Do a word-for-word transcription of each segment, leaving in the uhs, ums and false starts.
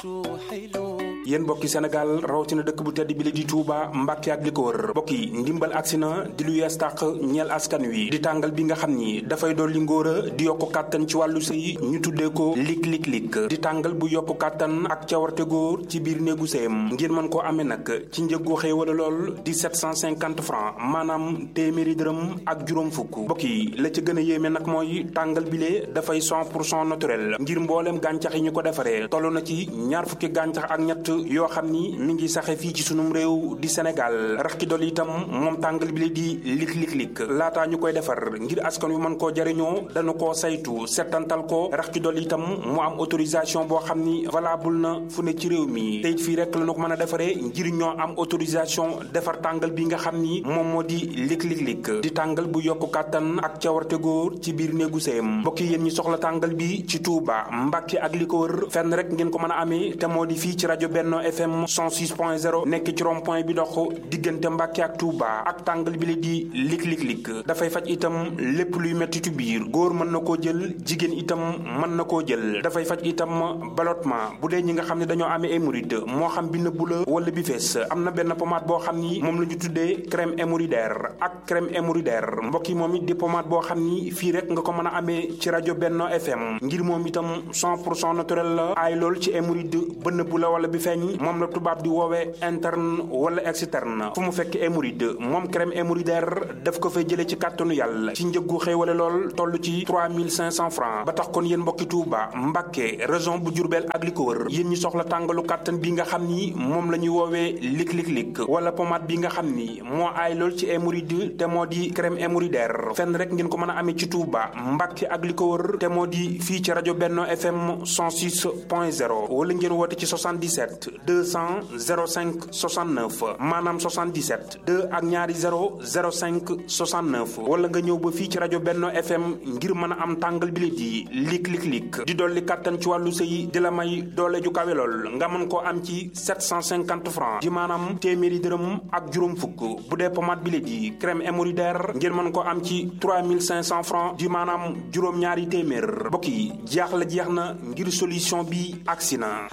yéen mbokki Sénégal rawatina dëkk bu tedd bi la di Touba Mbàkke ak li ko wër mbokki ndimbal agsi na di lu yees tàq ñeel askan wi di tàngal bi nga xam ni dafay dolli ngóora di yokku kàttan ci wàllu sëy ñu tuddee ko lig lig lig di tàngal bu yokku kàttan ak cawarte góor ci biir néegu sëyam ngir mën koo amee nag ci njëggu xéewala lool di sept cent cinquante francs maanaam téeméeri dërëm ak juróom fukk mbokki la ca gën a yéeme nag mooy tàngal bile dafay cent pour cent naturel ngir mbooleem gàncax yi ñu ko defaree toll na ci ñaar fukki gàncax ak ñett yoo xam ni mi ngi saxe fii ci sunum réew di Sénégal rax ki dolli itam moom tàngal bi la di lik lik lik laataa ñu koy defar ngir askan wi mën koo jariñoo dañu koo saytu settantal ko rax ki dolli itam mu am autorisation boo xam ni valable na fu ne ci réew mi teyit fii rek la ñu ko mën a defaree ngir ñoo am autorisation defar tàngal bi nga xam ni moom moo di lik lik lik di tàngal bu yokku kàttan ak cawarte góor ci biir néegu sëyam mbokk yi yéen ñi soxla tàngal bi ci Touba Mbàkke ak li ko wër fenn rek ngeen ko mën a amee te moo di fii ci rajo Benno F M cent six point zéro nekk ci rond point bi dox diggante Mbàkke ak Touba ak tàngal bi la di lik lik lik dafay faj itam lépp luy mettitu biir góor mën na koo jël jigéen itam mën na koo jël dafay faj itam ballottement bu dee ñi nga xam ne dañoo amee hémorroïde moo xam bi nëbbu la wala bi fees am na benn pommade boo xam ni moom la ñu tuddee crème hémorroïdaire ak crème hémorroïdaire mbokk yi moom it di pommade boo xam ni fii rek nga ko mën a amee ci rajo Benno F M ngir moom itam cent pour cent naturel la aay lool ci hémorroïde ba nëbbu la wala bi feeñ moom la tubaab di woowee interne wala externe fu mu fekk hémorroïde moom crème hémorroïdaire daf ko fay jëlee ci kàttanu yàlla ci njëggu xéewale lool toll ci trois mille cinq cents francs ba tax kon yéen mbokki Touba Mbàkke région bu Diourbel ak li ko wër yéen ñi soxla tàngalu kàttan bi nga xam ni moom la ñuy woowee lik lik lik wala pommade bi nga xam ni moo aay lool ci hémorroïde te moo di crème hémorroïdaire fenn rek ngeen ko mën a amee ci Touba Mbàkke ak li ko wër te moo di fii ci rajo Benno F M cent six point zéro wala ngeen woote ci soixante-dix-sept deux cent zéro cinq soixante-neuf maanaam soixante-dix-sept deux ak ñaari zéro zéro cinq soixante-neuf wala nga ñëw ba fii ci rajo Benno F M ngir mën a am tàngal bi la di lik lik lik di dolli kàttan ci wàllu sëy di la may doole ju kawe lool nga mën koo am ci sept cent cinquante francs di maanaam téeméeri dërëm ak juróom fukk bu dee pommade bi la di crème hémorroïdaire ngir mën koo am ci trois mille cinq cents francs di maanaam juróom-ñaari téeméer mbokk yi jeex la jeex na ngir solution bi agsi na.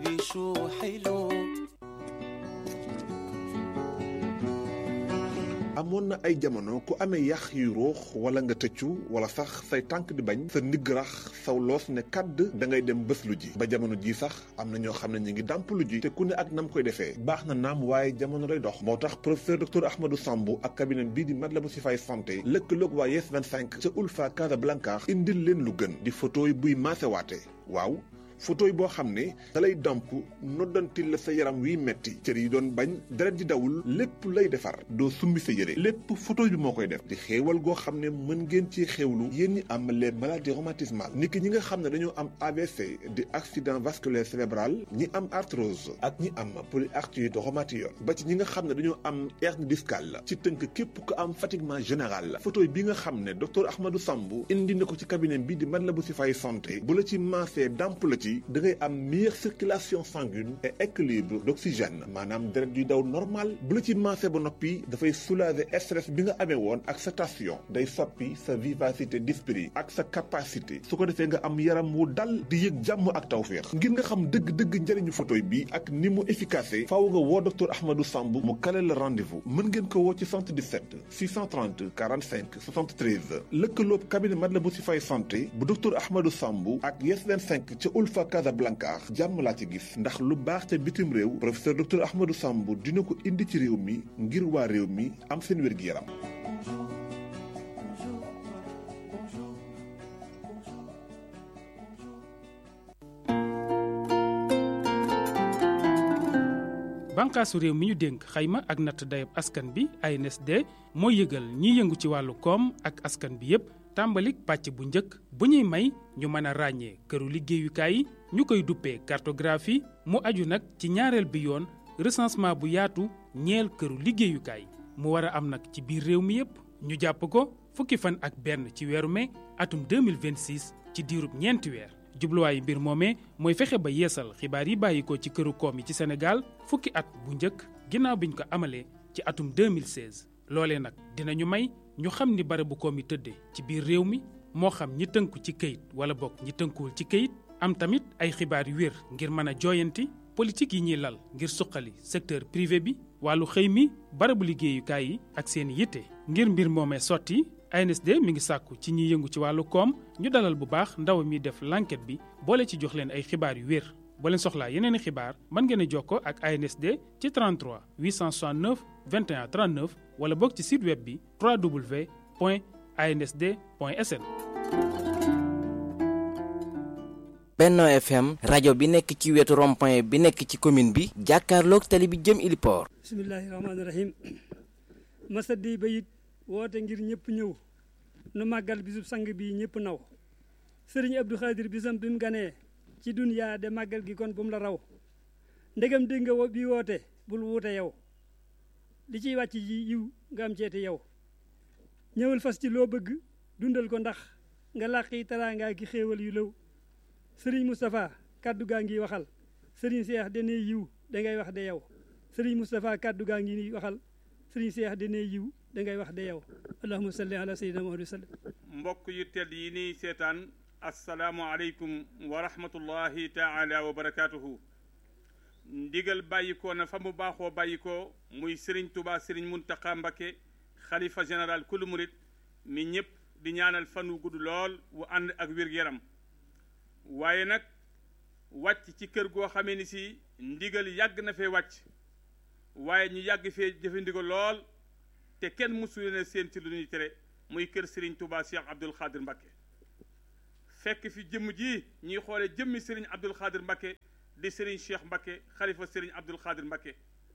amoon na ay jamono ku amee yax yu ruux wala nga tëccu wala sax say tànk di bañ sa ndigg rax saw loos ne kàdd da ngay dem bés lu ji ba jamono ji sax am na ñoo xam ne ñu ngi dàmp lu ji te ku ne ak nam koy defee baax na naam waaye jamono lay dox moo tax professeur docteur Ahmadou Samb ak cabinet bii di Matlaboul Chifaay santé lëkkaloog waa Yes vingt-cinq ca Ulfa Casablanca indil leen lu gën di photo yi buy maasewaate waaw photo yi boo xam ne da lay damp noddantil la sa yaram wiy metti cër yi doon bañ deret di dawul lépp lay defar doo summi sa yére lépp photo bi moo koy def di xéewal goo xam ne mën ngeen ci xéewlu yéen ñi am les maladies rhumatismales niki ñi nga xam ne dañoo am A V C di accident vasculaire cérébral ñi am arthrose ak ñi am polyarthrite rhumatoïde ba ci ñi nga xam ne dañoo am hernie discale ci tënk képp ko am fatiguement général photo bi nga xam ne docteur Ahmadou Samb indi na ko ci cabinet bi di Matlaboul Chifaay santé bu la ci maasee damp la ci da ngay am meilleure circulation sanguine et équilibre d'oxygène maanaam deret yuy daw normal bu la ci maasee ba noppi dafay soulager stress bi nga amee woon ak sa tension day soppi sa vivacité d'esprit ak sa capacité su ko defee nga am yaram wu dal di yëg jàmm ak tawféex ngir nga xam dëgg-dëgg njëriñu photo bi ak ni mu efficace faaw nga woo docteur Ahmadou Samb mu kale la rendez-vous mën ngeen ko woo ci soixante-dix-sept six cent trente quarante-cinq soixante-treize lëkkaloob cabinet Matlaboul Chifaay santé bu docteur Ahmadou Samb ak Yes vingt-cinq ca Ulfa Casablanca jàmm laa ci gis ndax lu baax ca bitim réew professeur docteur Ahmadou Samb dina ko indi ci réew mi ngir waa réew mi am seen wér-gi-yaram. bànqaasu réew mi ñu dénk xayma ak natt dayab askan bi A N S D mooy yëgal ñiy yëngu ci wàllu koom ak askan bi yépp tàmbalik pàcc bu njëkk bu ñuy may ñu mën a ràññee këru liggéeyukaay yi ñu koy duppee cartographie mu aju nag ci ñaareel bi yoon recensement bu yaatu ñeel këru liggéeyukaay mu war a am nag ci biir réew mi yépp ñu jàpp ko fukki fan ak benn ci weeru mai atum deux mille vingt-six ci diirub ñeenti weer jubluwaayu mbir moomee mooy fexe ba yeesal xibaar yi bàyyi ko ci këru koom yi ci Sénégal fukki at bu njëkk ginnaaw biñ ko amalee ci atum deux mille seize loolee nag dinañu may ñu xam ni barabu koom yi tëddee ci biir réew mi moo xam ñi tënku ci këyit wala bokk ñi tënkuwul ci këyit am tamit ay xibaar yu wér ngir mën a jooyanti politique yi ñuy lal ngir suqali secteur privé bi wàllu xëy mi barabu liggéeyukaay yi ak seen yitte. ngir mbir moomee sotti A N S D mi ngi sàkku ci ñiy yëngu ci wàllu koom ñu dalal bu baax ndaw mi def l'enquête bi boole ci jox leen ay xibaar yu wér. boo leen soxlaa yeneen i xibaar mën ngeen a jokkoo ak A N S D ci33 869 21 39 wala boog ci site web bi w w w point a n s d point s n. Benno F M rajo bi nekk ci wetu rond-point bi nekk ci commune bi jàkkaarloog tali bi jëm Iliport. bismillahi rahmaani rahim masadi bayit woote ngir ñëpp ñëw nu màggal bisub sang bi ñëpp naw sëriñ Abdou Khadir bisam bi mu ganee ci dunyaa de màggal gi kon bu mu la raw ndegam dégg nga bi woote bul wuute yow li ciy wàcc ji yiw nga am ceeti yow ñëwal fas ci loo bëgg dundal ko ndax nga làqi teraanga ki xéewal yu lëw sëriñ Moustapha kaddu gaa ngi waxal sëriñ Cheikh dene yiw da ngay wax de yow sëriñ Moustapha kaddu gaa ngi waxal sëriñ Cheikh dene yiw da ngay wax de yow allahumma salli ala sayyidina Muhammad sallam. mbokk yu tedd yi nii seetaan asalaamualeykum wa rahmatullahi taala wa barakaatuhu. ndigal bàyyikoo na fa mu baaxoo bàyyikoo muy Serigne Touba Serigne Mountakha Mbacké xalifa général kulu murit mi ñëpp di ñaanal fan wu gudd lool wu ànd ak wér-gu-yaram waaye nag wàcc ci kër goo xamee ni si ndigal yàgg na fee wàcc waaye ñu yàgg fee jëfe ndigal lool te kenn mësu leen seen ci lu ñuy tere muy kër Serigne Touba Cheikh Abdoul Khadir Mbacké fekk fi jëmm ji ñuy xoole jëmmi Serigne Abdoul Khadir Mbacké di Serigne Cheikh Mbacké xalifa Serigne Abdoul Khadir Mbacké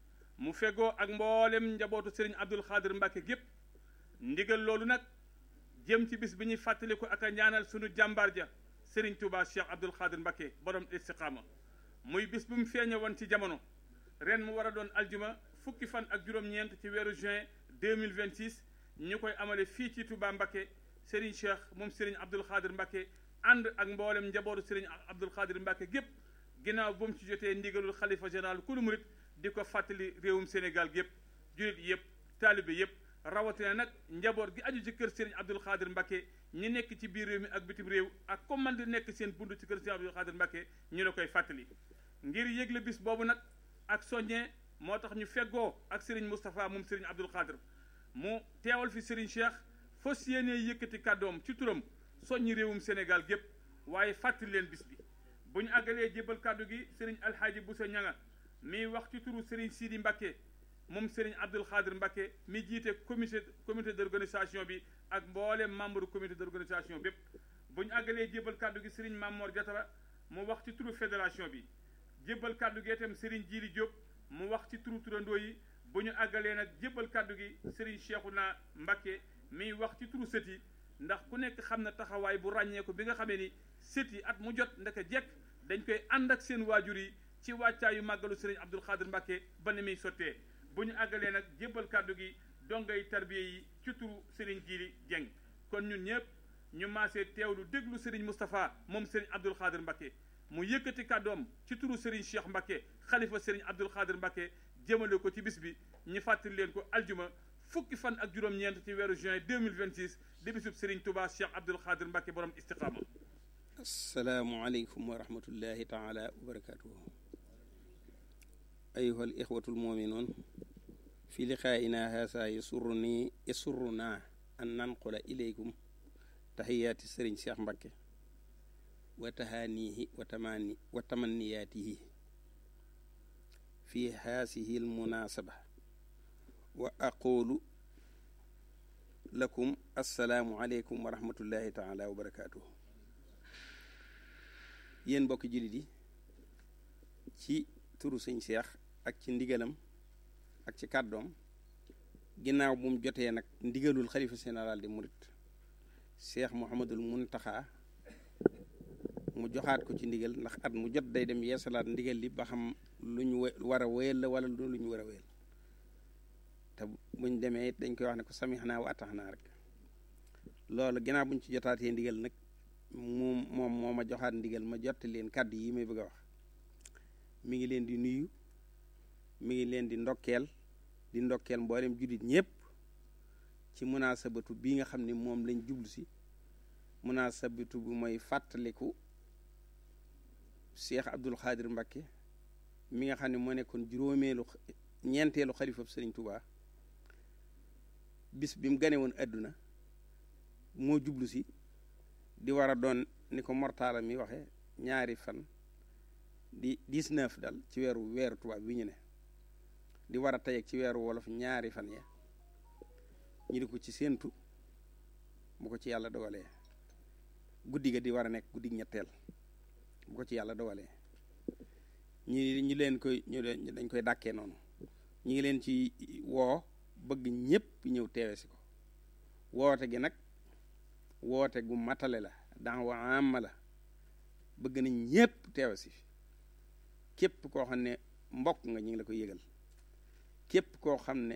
mu fegoo ak mboolem njabootu Serigne Abdoul Khadir Mbacké gépp ndigal loolu nag jëm ci bis bi ñuy fàttaliku ak a ñaanal sunu jàmbaar ja Serigne Touba Cheikh Abdoul Khadir Mbacké borom istiqaama muy bis bu mu feeñe woon ci jamono ren mu war a doon aljuma fukki fan ak juróom-ñeent ci weeru juin deux mille vingt-six ñu koy amale fii ci Touba Mbacké Serigne Cheikh moom Serigne Abdoul Khadir Mbacké ànd ak mboolem njabootu Serigne Abdoul Khadir Mbacké gépp ginnaaw bu mu ci jotee ndigalul xalifa général kulu murit di ko fàttali réewum Sénégal gépp julit yëpp taalibe yëpp rawatina nag njaboot gi aju ci kër Serigne Abdoul Khadir Mbacké ñi nekk ci biir réew mi ak bitim réew ak comme man di nekk seen bund ci kër Serigne Abdoul Khadir Mbacké ñu la koy fàttali ngir yëgle bis boobu nag ak soññee moo tax ñu feggoo ak Serigne Moustapha moom Serigne Abdoul Khadir mu teewal fi Serigne Cheikh fas yéenee yëkkati kàddoom ci turam soññi réewum Sénégal gépp waaye fàttali leen bis bi bu ñu àggalee jébbal kàddu gi Serigne Alhaaji Bousso Ñanga mi wax ci turu Serigne Sidi Mbacké moom Serigne Abdoul Khadir Mbacké mi jiite comité comité d'organisation bi ak mboolem membre comité d'organisation bépp bu ñu àggalee jébbal kàddu gi Serigne Mamor Diatara mu wax ci turu fédération bi jébbal kàddu gi itam Serigne Djili Diop mu wax ci turu turandoo yi bu ñu àggalee nag jébbal kàddu gi Serigne Cheikhouna Mbacké mi wax ci turu sët yi ndax ku nekk xam na taxawaay bu ràññeeku bi nga xamee ni sët yi at mu jot ndaka jekk dañ koy ànd ak seen waajur yi ci wàccaayu màggalu Serigne Abdoul Khadir Mbacké ba ni muy sottee bu ñu àggalee nag jébbal kàddu gi dongay tarbiye yi ci turu Serigne Djili Dieng kon ñun ñëpp ñu maasee teewlu déglu Serigne Moustapha moom Serigne Abdoul Khadir Mbacké mu yëkkati kàddoom ci turu Serigne Cheikh Mbacké xalifa Serigne Abdoul Khadir Mbacké jëmale ko ci bis bi ñu fàttali leen ko aljuma fukki fan ak juróom-ñeent ci weeru juin deux mille vingt-six di bisub Serigne Touba Cheikh Abdoul Khadir Mbacké borom istiqaama. asalaamualeykum wa rahmatullahi taala wa barakatuhu ayuha al ixwatu almuminuun fi liqaa'ina haasa yasurruni yasurruna an nanqula ilaykum tahiyaati Serigne Cheikh Mbacké wa tahaanihi wa tamani wa tamanniyaatihi fi haasihi almunasaba wa aqulu lakum assalaamu aleykum wa rahmatullahi taala wa barakatuhu yéen mbokki jullit yi ci turu sëñ Cheikh ak ci ndigalam ak ci kàddoom ginnaaw bu mu jotee nag ndigalul xalifa général di murit Cheikh Mouhamadul Muntaxa mu joxaat ko ci ndigal ndax at mu jot day dem yeesalaat ndigal li ba xam lu ñu war a wéyal la wala lu ñu war a wéyal te buñ demee it dañ koy wax ne ko samixnaa wa ataxnaa rek loolu ginnaaw buñ ci jotaatee ndigal nag moom moom moo ma joxaat ndigal ma jotti leen kàddu yi may bëgg a wax mi ngi leen di nuyu mi ngi leen di ndokkeel di ndokkeel mboolem juddit ñëpp ci munaasabatu bii nga xam ne moom lañ jublu si munaasabatu bu mooy fàttaliku Cheikh Abdoul Khadir Mbacké mi nga xam ne moo nekkoon juróomeelu ñeenteelu xalifa Sëriñ Tuubaa bis bi mu gane woon adduna moo jublu si di war a doon ni ko mortaala mi waxe ñaari fan di dix-neuf dal ci weeru weeru tubaab bi ñu ne di war a tey ci weeru wolof ñaari fan ya ñu di ko ci séentu bu ko ci yàlla dogalee guddi ga di war a nekk guddi ñetteel bu ko ci yàlla dogalee ñi ñu leen koy ñu dañ koy dàkkee noonu ñu ngi leen ci woo bëgg ñépp ñëw teewe si ko woote gi nag woote gu matale la daawa amma la bëgg nañ ñépp teewe si képp koo xam ne mbokk nga ñu ngi la koy yëgal képp koo xam ne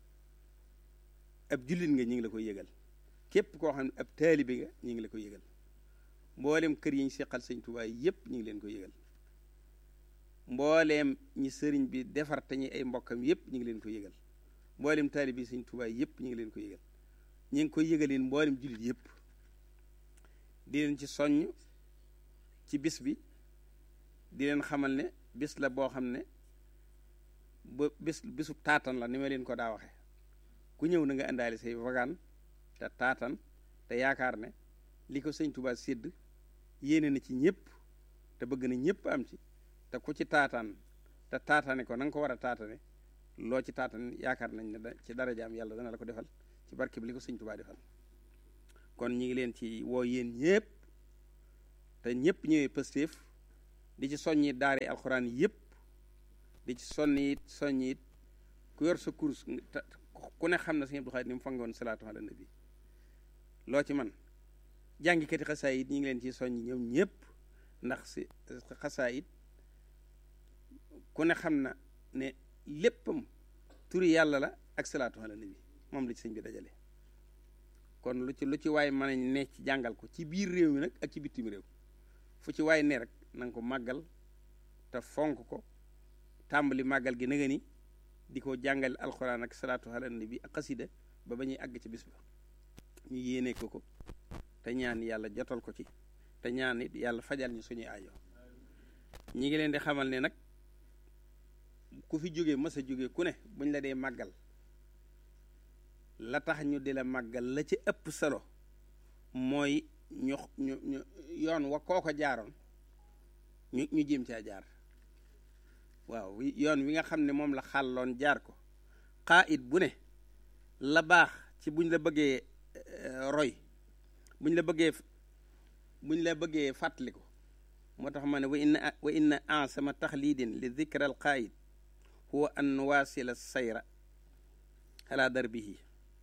ab jullit nga ñu ngi la koy yëgal képp koo xam ne ab taalibe nga ñu ngi la koy yëgal mboolem kër yi ñu seqal sëñ Tuubaa yépp ñu ngi leen koy yëgal mbooleem ñi sëriñ bi defar te ñi ay mbokkam yépp ñu ngi leen koy yëgal mboolem taalibe yi sëñ Tuubaa yépp ñu ngi leen koy yëgal ñu ngi koy yëgaleen mboolem jullit yépp di leen ci soññ ci bis bi di leen xamal ne bis la boo xam ne ba bis bisu taatan la ni ma leen ko daa waxe ku ñëw na nga indaale say wagaan te taatan te yaakaar ne li ko sëñ Tuubaa sédd yéene na ci ñëpp te bëgg na ñëpp am ci te ku ci taataan te taatane ko na nga ko war a taatane loo ci taatan yaakaar nañ ne ci darajaam yàlla dana la ko defal ci barke bi li ko sëñ Tuubaa defal kon ñi ngi leen ci woo yéen ñëpp te ñëpp ñëwee Pastef di ci soññi daari alxuraan yëpp di ci sonni it soññi it ku yor sa kurus ku ne xam na sëñ Abdou Khadre ni mu fangoon salaatu ala nabi loo ci man jàngikati xasaayit ñi ngi leen ci soññi ñoom ñëpp ndax si xasaayit ku ne xam na ne léppam turi yàlla la ak salaatu ala nabi moom la ci sëñ bi dajale kon lu ci lu ci waay mën a ne ci jàngal ko ci biir réew mi nag ak ci bitim réew fu ci waay ne rek na nga ko màggal te fonk ko tàmbali màggal gi na nga ni di ko jàngal alxuraan ak salaatu ala nabi ak xasida ba ba ñuy àgg ci bis ba ñu yéene ko ko te ñaan yàlla jotal ko ci te ñaan it yàlla fajal ñu suñuy aajo ñi ngi leen di xamal ne nag ku fi jógee mas a jógee ku ne buñ la dee màggal la tax ñu di la màggal la ci ëpp solo mooy ñu ñu ñu yoon wa koo ko jaaroon ñu ñu jéem caa jaar waaw yoon wi nga xam ne moom la xàlloon jaar ko xaa it bu ne la baax ci buñ la bëggee roy buñ la bëggee buñ la bëggee fàttali ko moo tax ma ne wa inna wa inna ansama taxlidin li dikra al qaid huwa an nuwaasila sayra ala darbihi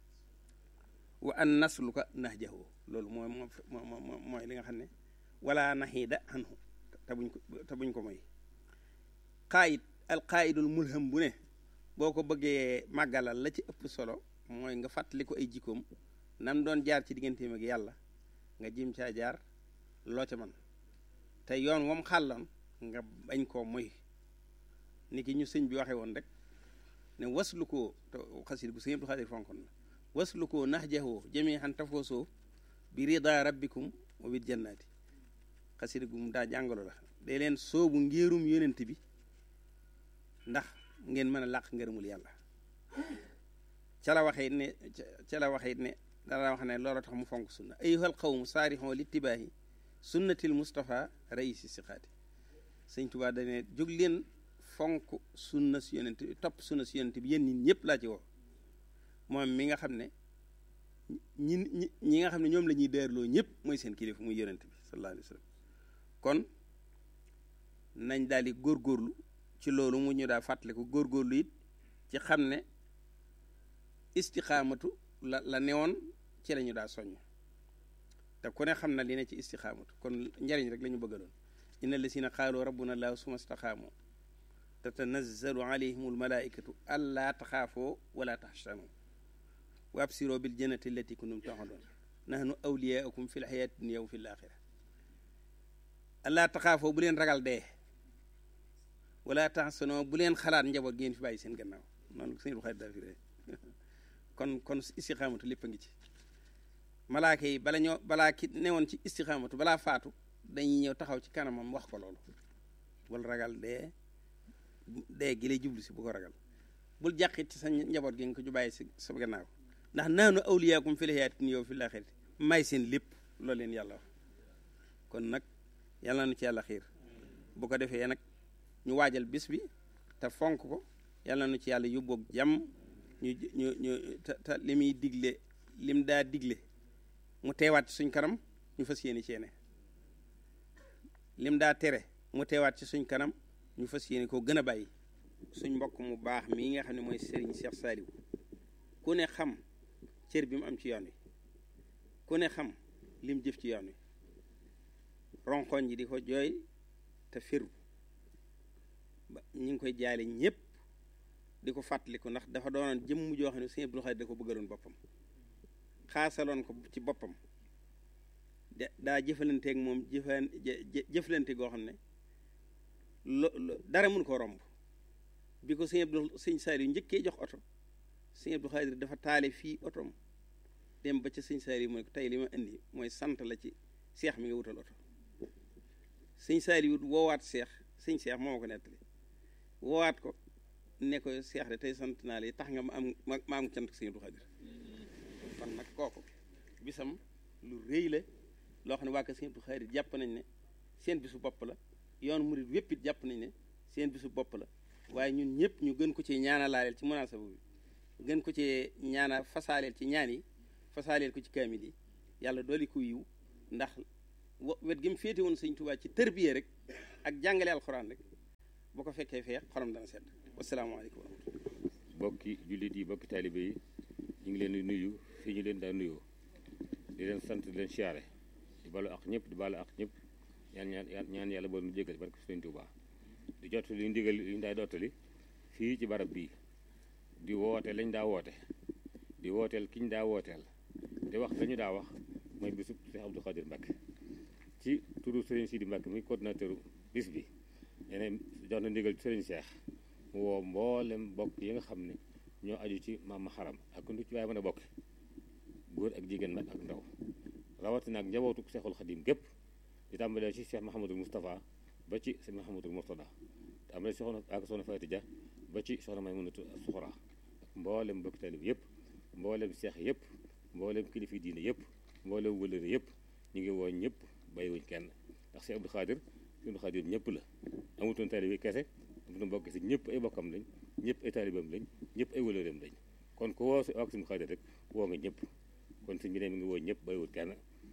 wa an nasluka nahjahu loolu mooy moo mooy li nga xam ne wala naxiida anhu te buñ ko te buñ ko mooy qaid al qaidul mulham bu ne boo ko bëggee màggalal la ci ëpp solo mooy nga fàttali ko ay jikkoom nam doon jaar ci digganteem ak yàlla nga jim caa jaar loo ca man te yoon wam xàlloon nga bañ koo moy ni ki ñu sëñ bi waxe woon rek ne waslu koo te xasid bu sëñ Abdou Khadre fonkon la waslu koo nahjahu jami'an tafoosoo bi rida rabbikum wa bil jannati xasid gu mu daa jàngalo la day leen soobu ngéerum yonent bi ndax ngeen mën a làq ngërëmul yàlla ca la waxee ne ca la waxee ne dara wax ne loolu tax mu fonk sunna ayyuhal qawmu saarixoo littibaahi sunnatil Mustafa raisi siqaati sëñ Tuubaa dane jóg leen fonk sunna si yonent bi topp sunna si yonent bi yéen nit ñëpp laa ci woo moom mi nga xam ne ñi ñi ñi nga xam ne ñoom la ñuy deerloo ñëpp mooy seen kilifa muy yonent bi sallallahu alayhi wa sallam kon nañ daal di góorgóorlu ci loolu mu ñu daa fàttaliku góorgóorlu it ci xam ne istixaamatu la la newoon ci la ñu daa soññ te ku ne xam na li ne ci istixaamatu kon njariñ rek la ñu bëgga doon inna lasina qaalu rabbuna allahu suma staxaamu tatanazzalu alayhim almalaikatu allaa taxaafoo wala taxsanu wa absiroo bil jannati allati kuntum tu'adun nahnu awliyaukum fi lxayaati dunya wa fi laaxira allaa taxaafoo bu leen ragal dee wala taxsanoo bu leen xalaat njaboot ngeen fi bàyyi seen gannaaw noonu sëñ bu xarit daa fi ree kon kon istixaamatu lépp a ngi ci malaaka yi bala ñoo balaa ki newoon ci istixaamatu balaa faatu dañuy ñëw taxaw ci kanamam wax ko loolu bul ragal dee dee gi lay jublu si bu ko ragal bul jàqit ci sa njaboot gi nga ko ju bàyyi si sa gannaaw ndax naanu awliyaakum fil hayaati dunya wa fil aaxirati may seen lépp loolu leen yàlla wax kon nag yàlla na ci yàlla xiir bu ko defee nag ñu waajal bis bi te fonk ko yàlla na ci yàlla yóbboog jàmm ñu ñu ñu te te li muy digle lim daa digle mu teewaat ci suñ kanam ñu fas yéene ceene lim daa tere mu teewaat ci suñ kanam ñu fas yéene koo gën a bàyyi suñ mbokk mu baax mii nga xam ne mooy Serigne Cheikh Saliou ku ne xam cër bi mu am ci yoon wi ku ne xam lim jëf ci yoon wi ronkoñ ji di ko jooy te firu ba ñu ngi koy jaale ñëpp di ko fàttaliku ndax dafa doonoon jëmm joo xam ne Sëñ Abdul Xaadir da ko bëggaloon boppam xaasaloon ko ci boppam de daa jëfalanteeg moom jëfan jëflante goo xam ne lo dara mun ko romb bi ko Sëñ Abdul Sëñ Saliou njëkkee jox oto Sëñ Abdul Xaadir dafa taale fii otom dem ba ca Sëñ Saliou mooy ko tey li ma indi mooy sant la ci seex mi nga wutal oto Sëñ Saliou woowaat seex sëñ seex moo ma ko nettali woowaat ko ne ko seex de tey sant naa la tax nga ma am ma am cant Sëñ Abdul Xaadir kon nag kooku bisam lu rëy la loo xam ne waa kër Sëñ Abdul Xaadir jàpp nañ ne seen bisu bopp la yoon murid wépp it jàpp nañ ne seen bisu bopp la waaye ñun ñëpp ñu gën ko ci ñaanalaaleel ci munaasaba bi gën ko ci ñaana fasaaleel ci ñaan yi fasaaleel ko ci kaamil yi yàlla dooli ko yiw ndax wet gi mu féete woon Sëñ Tuubaa ci tërbiye rek ak jàngale alxuraan rek boo ko fekkee fee xolam dana sedd wasalaamaaleykum wa rahmatulah. bokki jullit yi bokki taalibe yi ñu ngi leen di nuyu fii ñu leen daa nuyoo di leen sant di leen siyaare di balu ak ñëpp di balu ak ñëpp ñaan ñaan ñaan yàlla boo nu jégal barke Sëñ Tuubaa di jot li ndigal li ñu daa dottali fii ci barab bii di woote lañ daa woote di wooteel ki ñu daa wooteel di wax lañu daa wax mooy bisub Cheikh Abdou Khadir Mbacke ci turu Serigne Sidi Mbacke mi coordinateur bis bi yeneen jox na ndigal Serigne Cheikh mu woo mboolem bokk yi nga xam ne ñoo aju ci maam xaram ak ku ci waaye mën a bokk góor ak jigéen nag ak ndaw rawatina ak njabootu Cheikhul Khadim gépp di tàmbalee ci Cheikh Mahamadul Moustapha ba ci Cheikh Mahamadul Mourtada tàmbalee ci soxna ak soxna Fayti Dia ba ci soxna Maymunatu Suxra ak mboolem bokk talib yëpp mboolem seex yëpp mboolem kilifi diine yëpp mboolem wëlëre yëpp ñu ngi woo ñëpp bàyyiwuñ kenn ndax Cheikh Abdou Khadir Cheikh Abdou Khadir ñëpp la amutoon talib kese amutoon bokk si ñëpp ay bokkam lañ ñëpp ay talibam lañ ñëpp ay wëlëreem lañ kon ku woo si ak Cheikh Khadir rek woo nga ñëpp kon sëñ bi ne mi ngi woo ñëpp bàyyiwul kenn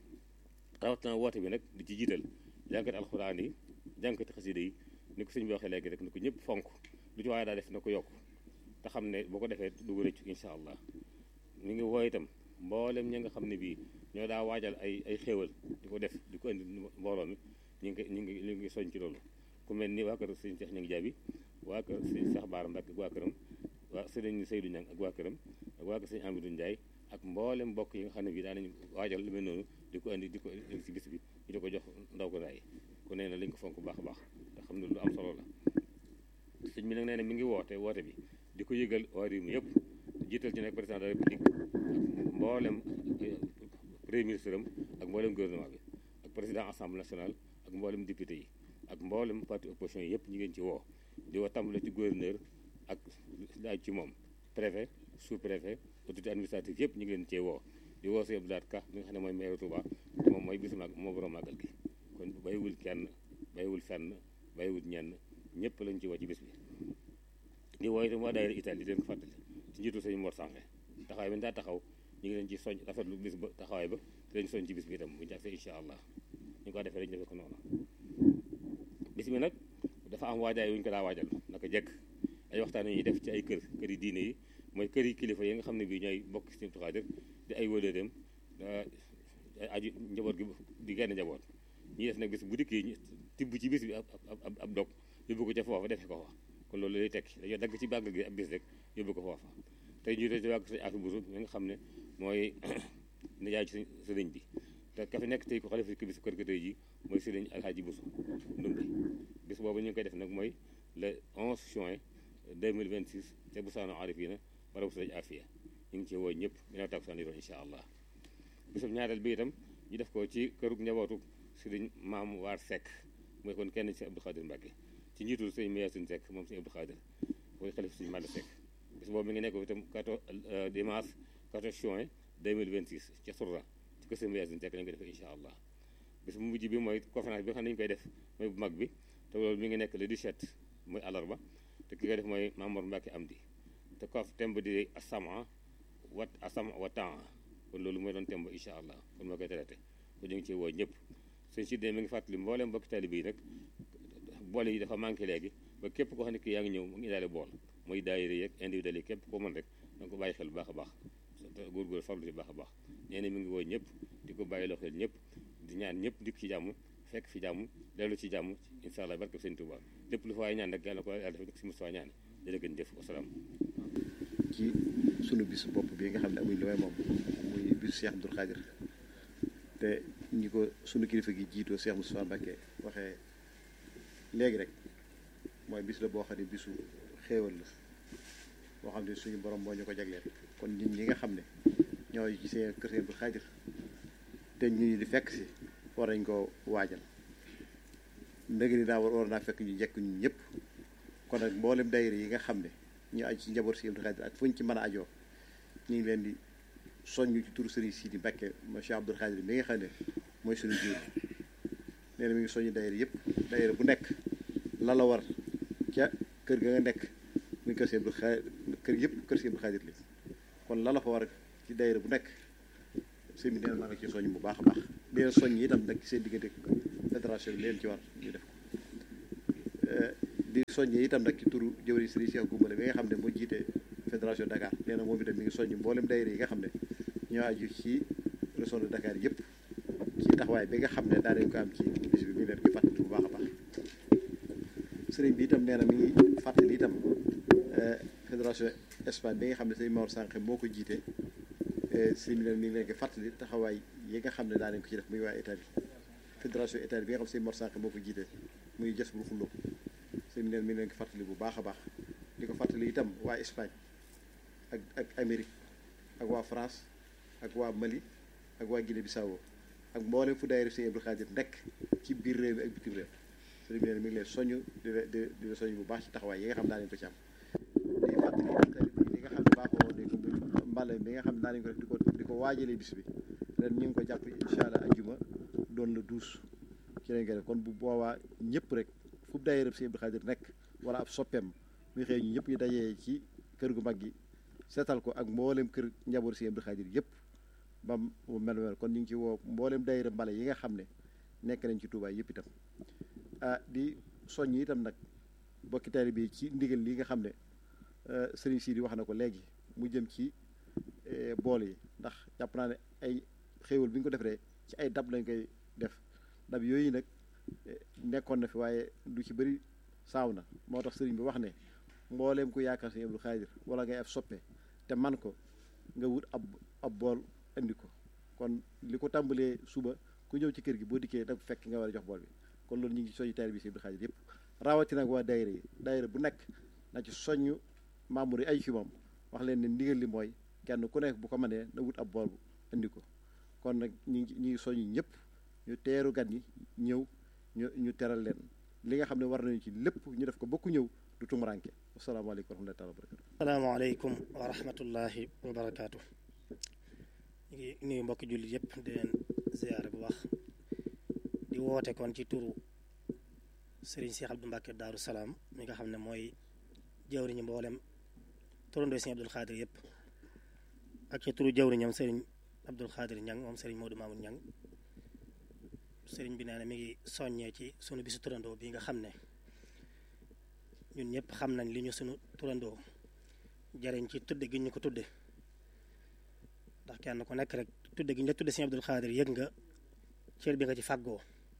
rawatina woote bi nag di ci jiital jànkati alxuraan yi jànkati xasida yi ni ko sëñ bi waxee léegi rek ni ko ñëpp fonk lu ci waaye daa def na ko yokk te xam ne boo ko defee du rëcc incha allah mi ngi woo itam mboolem ña nga xam ne bii ñoo daa waajal ay ay xéewal di ko def di ko indi mbooloo mi ñu ngi ñu ngi ñu ngi soñ ci loolu ku mel ni waa kër sëñ Cheikh ñu ngi jaabi waa kër sëñ Cheikh Baara Mbacke ak waa këram waa sëñ Seydou Niang ak waa këram ak waa kër sëñ Amidou Ndiaye ak mboolem mbokk yi nga xam ne bii daanañu waajal lu mel noonu di ko indi di ko indi ci bis bi ñu di ko jox ndaw ko daay ku nee na lañ ko fonk baax a baax te xam ne lu am solo la sëñ bi nag nee na mi ngi woote woote bi di ko yëgal waa réew mi yëpp jiital ci nag président de la république ak mboolem premier ministre am ak mboolem gouvernement bi ak président assemblée nationale ak mboolem député yi ak mboolem parti opposition yi yëpp ñu ngeen ci woo di woo tàmbale ci gouverneur ak daaj ci moom préfet sous préfet autorité administrative yëpp ñu ngi leen cee woo di woo Sëñ Abdou Lahad Ka mi nga xam ne mooy maire Touba moom mooy bisu mag moo borom màggal gi kon bàyyiwul kenn bàyyiwul fenn bàyyiwul ñenn ñëpp lañ ci woo ci bis bi di woo itam waa daayira Italie di leen ko fàttali ci njiitu sëñ Mor Sanke taxawaay bi daa taxaw ñu ngi leen ci soñ rafetlu bis ba taxawaay ba te lañ soñ ci bis bi itam buñu jagsee incha allah ñu ko defee dañu defee ko noonu bis bi nag dafa am waajaay yu ñu ko daa waajal naka jekk ay waxtaan yi ñuy def ci ay kër kër yi diine yi mooy kër yi kilifa yi nga xam ne bii ñooy bokk ci Sëñ Abdou Khadir di ay wëlëreem aju njaboot gi di genn njaboot ñuy def nag bis bu dikkee tibb ci bis bi ab ab ab dog yóbbu ko ca foofa defee ko fa kon loolu lay tekki dañoo dagg ci bàgg gi ab bis rek yóbbu ko foofa tey ñu ci wàgg sëñ Afi Busu mi nga xam ne mooy nijaay ci sëriñ bi te ka fi nekk tey ko xalifa ki bisu kër ga tey ji mooy sëriñ Alhaaji Busu Ndumbi bis boobu ñu ngi koy def nag mooy le onze juin deux mille vingt-six te bu saano arifina barabu sëriñ Afia ñu ngi ci woo ñëpp ginnaaw takkusaan yi doon incha allah bisub ñaareel bi itam ñu def ko ci kërug njabootu sëriñ Maam Waar Seck mooy kon kenn ci Abdou Khadir Mbacke ci njiitul sëñ Mayacine Seck moom sëñ Abdou Khadir mooy xalif sëñ Mada Seck bis boobu mi ngi nekk itam quatorze dimanche quatorze juin deux mille vingt-six ci Sourda ci kër sëñ Mayacine Seck lañ ko defee incha allah bis bu mujj bi mooy conférence bi nga xam ne dañu koy def mooy bu mag bi te loolu mi ngi nekk le dix-sept mooy àllarba te ki koy def mooy Mamour Mbacke Amdi te ko thème di asama wat asama wa temps kon loolu mooy doon thème ba incha allah kon moo koy traité kon ñu ngi ciy woo ñëpp sëñ si mi ngi fàttali mboolem mbokki taalibe yi nag bool yi dafa manqué léegi ba képp koo xam ne kii yaa ngi ñëw mu ngi daale bool muy daayira yeeg individuel yi képp koo mën rek danga ko bàyyi xel bu baax a baax góorgóor farlu ci baax a baax nee na mi ngi woo ñëpp di ko bàyyi loo xel ñëpp di ñaan ñëpp dikk ci jàmm fekk fi jàmm dellu ci jàmm incha allah barke sëñ Touba lépp lu fa waay ñaan rek yàlla ko yàlla def si Moustapha ñaan dina gën jëf wasalaam ci sunu bisu bopp bi nga xam ne amuñ lu may moom muy bisu Cheikh Abdoul Khadir te ñi ko sunu kilifa gi jiitoo Cheikh Moustapha Mbacké waxee léegi rek mooy bis la boo xam ne bisu xéewal la boo xam ne suñu borom moo ñu ko jagleel kon ñun ñi nga xam ne ñoo ci seen kër Cheikh Abdoul Khadir te ñu di fekk si war nañ ko waajal ndëgg ni daa war war naa fekk ñu jekk ñu ñëpp kon nag mboolem daayira yi nga xam ne ñu aju ci njaboot Cheikh Abdoul Khadir ak fu ñu ci mën a ajoo ñu ngi leen di soññu ci turu Serigne Sidi Mbacké mo Cheikh Abdoul Khadir mi nga xam ne mooy suñu jiw nee na mi ngi soññu daayira yëpp daayira bu nekk la la war ca kër ga nga nekk muy kër Cheikh Abdoul Khadir kër yëpp kër Cheikh Abdoul Khadir li kon la la fa war ci daayira bu nekk sëñ bi nee na maa ngi ci soññ bu baax a baax di leen soññ itam nag ci seen diggante fédération bi leen ci war ñu def ko di soññee itam nag ci turu jëwriñ Serigne Cheikh Goumbale bi nga xam ne moo jiite fédération Dakar nee na moom itam mi ngi soññ mboolem daayira yi nga xam ne ñoo aju ci région de Dakar yëpp ci taxawaay bi nga xam ne daa dañ ko am ci bis bi mi ngi leen koy fàttali bu baax a baax sëriñ bi itam nee na mi ngi fàttali itam fédération Espagne bi nga xam ne sëriñ Mor Sànq moo ko jiite sëriñ bi mi ngi leen koy fàttali taxawaay yi nga xam ne daa dañ ko ci def muy waa Italie fédération Italie bi nga xam ne sëriñ Mor Sànq moo ko jiite muy jës bul xullo sëriñ bi mi ngi leen ko fàttali bu baax a baax di ko fàttali itam waa Espagne ak ak Amérique ak waa France ak waa Mali ak waa Guinée Bissau ak mboolem fu daayira Sëriñ Abdoul Khadir nekk ci biir réew mi ak bitim réew sëriñ bi mi ngi leen soññ di di di la soññ bu baax ci taxawaay yi nga xam daa nañ ko ci am di fàttali li nga xam ne baaxoo di ko mbale bi nga xam ne daa nañ ko def di ko di ko waajalee bis bi ren ñu ngi ko jàpp incha allah ajjuma doon la douze ci lañ koy def kon bu boobaa ñëpp rek fu daayira Sëriñ Abdoul Khadir nekk wala ab soppeem muy xëy ñu ñëpp ñu dajee ci kër gu mag gi seetal ko ak mboolem kër njaboot Sëriñ Abdoul Khadir yëpp ba mu mel mel kon ñu ngi ci woo mboolem daayira mbale yi nga xam ne nekk nañ ci Touba yëpp itam ah di soññ itam nag bokki taalibe bi ci ndigal li nga xam ne Serigne Sidi wax na ko léegi mu jëm ci bool yi ndax jàpp naa ne ay xéewal bi ñu ko defee ci ay dab lañ koy def dab yooyu nag nekkoon na fi waaye du ci bëri saaw na moo tax Serigne bi wax ne mbooleem ku yaakaar Sëriñ Abdoul Khadir wala ngay ab soppe te man ko nga wut ab ab bool indi ko kon li ko tàmbalee suba ku ñëw ci kër gi boo dikkee da fekk nga war a jox bool bi kon loolu ñu ngi soññu taalibe bi Sëriñ Abdoul Khadir yëpp rawatina nag waa daayira yi daayira bu nekk na ci soññu membre yi ay fi moom wax leen ne ndigal li mooy kenn ku nekk bu ko mënee na wut ab bool bu indi ko kon nag ñu ngi ñu ngi soññu ñëpp ñu teeru gan yi ñëw ñu ñu teral leen li nga xam ne war nañu ci lépp ñu def ko bokku ñëw du tumuranke asalaamaaleykum wa rahmatullahi wa barakatu asalaamaaleykum wa rahmatullahi wa barakaatu ñu ngi nuyu mbokki jullit yëpp di leen ziyaare bu baax di woote kon ci turu Serigne Cheikh Abdou Mbacké Daaru Salaam mi nga xam ne mooy jawriñu mboolem turandoo Serigne Abdoul Khadir yëpp ak ci turu jawriñam Serigne Abdoul Khadir Ñang moom Serigne Modou Mamoun Ñang Serigne bi nee na mi ngi soññee ci sunu bisu turandoo bi nga xam ne ñun ñëpp xam nañ li ñu sunu turandoo jariñ ci tudde gi ñu ko tudde ndax kenn ku nekk rek tudde gi ñu la tudde Serigne Abdoul Khadir yëg nga cër bi nga ci fàggoo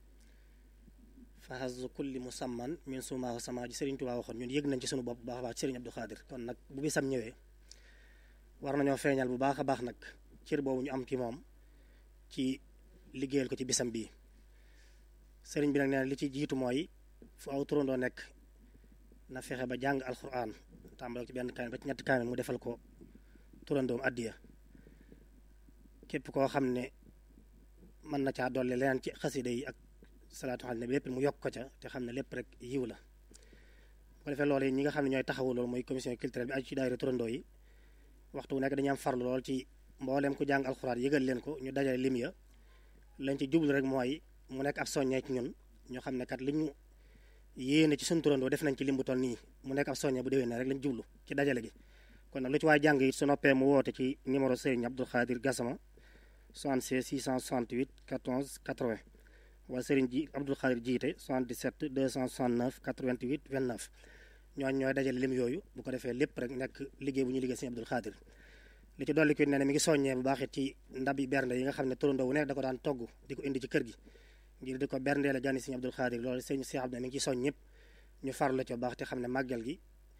fahazu kulli musamman min sumaahu sama ji Serigne Touba waxoon ñun yëg nañ ci sunu bopp bu baax a baax ci Serigne Abdoul Khadir kon nag bu bisam ñëwee war nañoo feeñal bu baax a baax nag cër boobu ñu am ci moom ci liggéeyal ko ci bisam bii sëriñ bi nag nee na li ci jiitu mooy fu aw turandoo nekk na fexe ba jàng alquran tàmbale ci benn kaamil ba ci ñetti kaamil mu defal ko turandoom addiya képp koo xam ne mën na caa dolli leneen ci xasida yi ak salaatu ala nabi lépp mu yokk ko ca te xam ne lépp rek yiw la bu ko defee loolu ñi nga xam ne ñooy taxawu loolu mooy commission culturelle bi aju ci daayira turandoo yi waxtu wu nekk dañuy am farlu lool ci mbooleem ku jàng alxuraan yëgal leen ko ñu dajale lim ya lañ ci jublu rek mooy mu nekk ab soññee ci ñun ñoo xam ne kat li ñu yéene ci suñu turandoo def nañ ci lim bu toll nii mu nekk ab soññee bu déwénee rek lañ jublu ci dajale gi kon nag lu ci waay jàng it su noppee mu woote ci numéro Serigne Abdou Khadir Gassama soixante-seize six cent soixante-huit quatorze quatre-vingts wala Serigne ji Abdou Khadir jiite soixante-dix-sept deux cent soixante-neuf quatre-vingt-huit vingt-neuf ñooñu ñooy dajale lim yooyu bu ko defee lépp rek nekk liggéey bu ñu liggéey Serigne Abdou Khadir li ci dolli ko ne ne mi ngi soññee bu baax it ci ndab yi bernde yi nga xam ne turandoo wu nekk da ko daan togg di ko indi ci kër gi ngir di ko berndeele gani Serigne Abdou Khadir loolu Serigne Cheikh Abdou mi ngi ci soññ ñëpp ñu farlu ci bu baax te xam ne màggal gi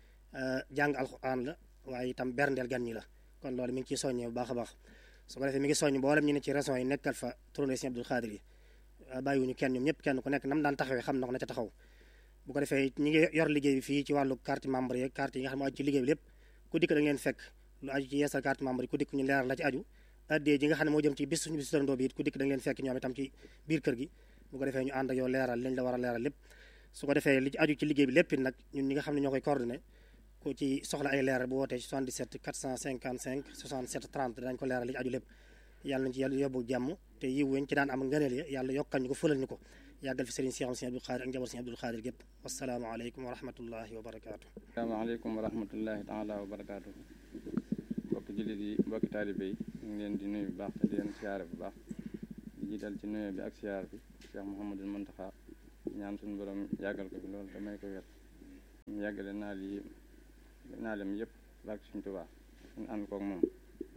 jàng alxuraan la waaye itam berndeel gan ñi la kon loolu mi ngi ciy soññee bu baax a baax su ko defee mi ngi soññ mboolem ñu ne ci régions yi nekkal fa turandoo Serigne Abdou Khadir yi bàyyiwuñu kenn ñoom ñëpp kenn ku nekk nam daan taxawee xam na ko na ca taxaw bu ko defee ñi ngi yor liggéey bi fii ci wàllu carte membre yi carte yi nga xam ne aju ci liggéey bi lépp ku dikk da ngeen fekk lu aju ci yeesal carte membre yi ku dikk ñu leeral la ci aju addee ji nga xam ne moo jëm ci bis suñu bis turandoo bi it ku dikk da ngeen fekk ñoom itam ci biir kër gi bu ko defee ñu ànd ak yow leeral liñ la war a leeral lépp su ko defee li ci aju ci liggéey bi lépp it nag ñun ñi nga xam ne ñoo koy coordonné ku ci soxla ay leeral bu wootee ci soixante-dix-sept quatre cent cinquante-cinq soixante-sept trente dañ ko leeral li ci aju lépp yàlla nañ ci yàlla yóbbu jàmm te yiw weñ ci daan am ngëneel ya yàlla yokkal ñu ko fëlal ñu ko yàggal fi Serigne Cheikh Serigne Abdou Khadir ak njaboot Serigne Abdou Khadir gépp wassalaamu aleykum wa rahmatullahi wa barakaatu asalaamaaleykum wa rahmatullahi taala wa barakaatu mbokki jullit yi mbokki taalibe yi ñu ngi leen di nuyu bu baax te di leen siyaare bu baax di jiital ci nuyu bi ak siyaar bi Cheikh Mouhamadul Mountakha ñaan suñu borom yàggal ko fi loolu te may ko wér ñu yàggale naa li naa lem yëpp barke suñu Tuubaa ñu ànd koog moom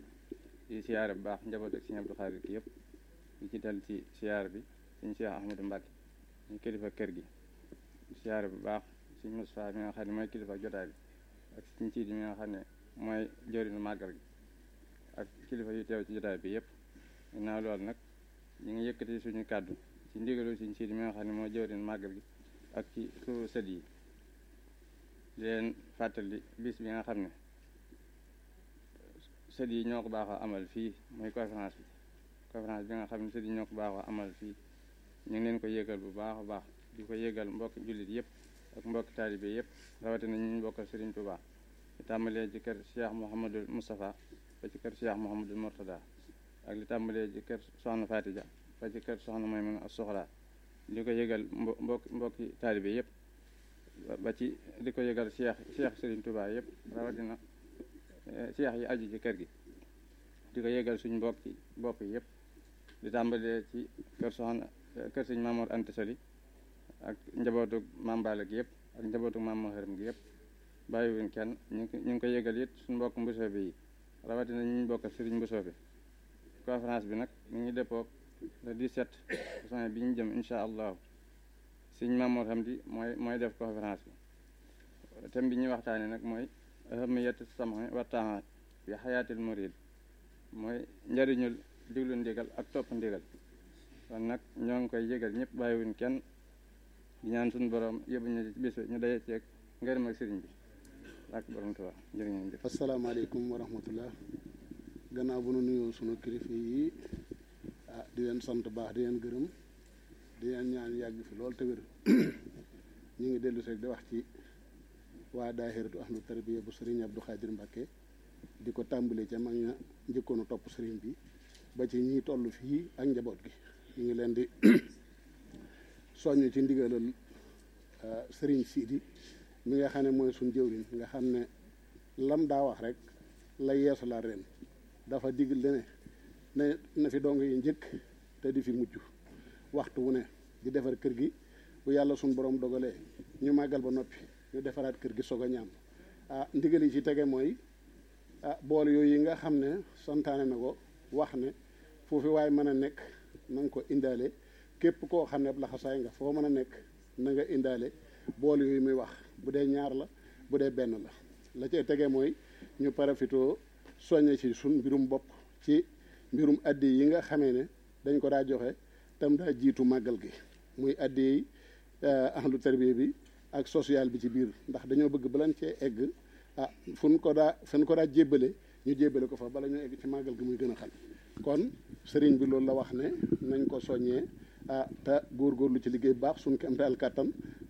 di siyaare bu baax njaboot ak Serigne Abdou Khadir ki yëpp di ci dal ci siyaar bi suñu Cheikh Ahmadou Mbacke ñu kilifa kër gi siyaare bu baax suñu Moustapha mi nga xam ne mooy kilifa jotaay bi ak suñu Siidi mi nga xam ne mooy jëriñu màggal gi ak kilifa yu teew ci jotaay bi yëpp ginnaaw loolu nag ñu ngi yëkkati suñu kàddu ci ndigalu suñu Siidi mi nga xam ne mooy jëriñu màggal gi ak ci turu sët yi di leen fàttali bis bi nga xam ne sët yi ñoo ko baaxoo amal fii mooy conférence bi conférence bi nga xam ne sët yi ñoo ko baaxoo amal fii ñu ngi leen ko yëgal bu baax a baax di ko yëgal mbokki jullit yëpp ak mbokki taalibe yëpp rawatina ñu bokkal Serigne Touba li tàmbalee ci kër Cheikh Mouhamadul Moustapha ba ci kër Cheikh Mouhamadul Mourtada ak li tàmbalee ci kër Soxna Fatija ba ci kër Soxna Maymuna ak Soxra li ko yëgal mbo mbokki mbokki taalibe yëpp ba ci di ko yëgal Cheikh Cheikh Serigne Touba yëpp rawatina Cheikh yi aju ci kër gi di ko yëgal suñ mbokki bopp yëpp di tàmbalee ci kër Soxna kër sëñ Mamoor Anta Sali ak njabootu Maam Balla gi yëpp ak njabootu Maam Maharam gi yëpp bàyyiwuñ kenn ñu ngi ñu ngi ko yëgal it suñu mbokk mbusoobe yi rawatina ñu ñu bokk sëriñ mbusoobe conférence bi nag ñu ngi dëppoo le dix-sept juin bi ñu jëm incha allahu sëñ Mamoor Hamdi mooy mooy def conférence bi thème bi ñuy waxtaane nag mooy ahamiyatu sam'i wa taa'ati fi xayaatil murid mooy njëriñul diglu ndigal ak topp ndigal kon nag ñoo ngi koy yëgal ñëpp bàyyiwuñ kenn di ñaan suñu borom yóbbu ñu bis ñu daje ceeg ngërëm ak sëriñ bi ak borom Tuubaa jërë ngeen jëf. asalaamaaleykum wa rahmatullah gannaaw bu nu nuyoo sunu kilifa yi ah di leen sant baax di leen gërëm di leen ñaan yàgg fi lool te wér ñu ngi dellu rek di wax ci waa daahiratu ahlu tarbiya bu sëriñ Abdou Khadir Mbacke di ko tàmbalee ca mag ña njëkkoon a topp sëriñ bi ba ci ñi toll fii ak njaboot gi ñu ngi leen di soññ ci ndigalal sëriñ Sidi mi nga xam ne mooy suñ jëwriñ nga xam ne lam daa wax rek la yeesu la ren dafa digal ne ne na fi dong yi njëkk te di fi mujj waxtu wu ne di defar kër gi bu yàlla suñ borom dogalee ñu màggal ba noppi ñu defaraat kër gi soog a ñaam ah ndigal yi ci tege mooy ah bool yooyu yi nga xam ne santaane na ko wax ne foofu waaye mën a nekk na nga ko indaale képp koo xam ne ab laxasaay nga foo mën a nekk na nga indaale bool yooyu muy wax bu dee ñaar la bu dee benn la la cay tege mooy ñu parafitoo soññe ci suñ mbirum bopp ci mbirum addi yi nga xamee ne dañ ko daa joxe tam daa jiitu màggal gi muy addi yi ahlu tarbiya bi ak social bi ci biir ndax dañoo bëgg balan cee egg ah fu ñu ko daa fu ñu ko daa jébbale ñu jébbale ko fa bala ñu egg ci màggal gi muy gën a xal kon sëriñ bi loolu la wax ne nañ ko soññee ah te góorgóorlu ci liggéey bu baax suñ kem daal kàttan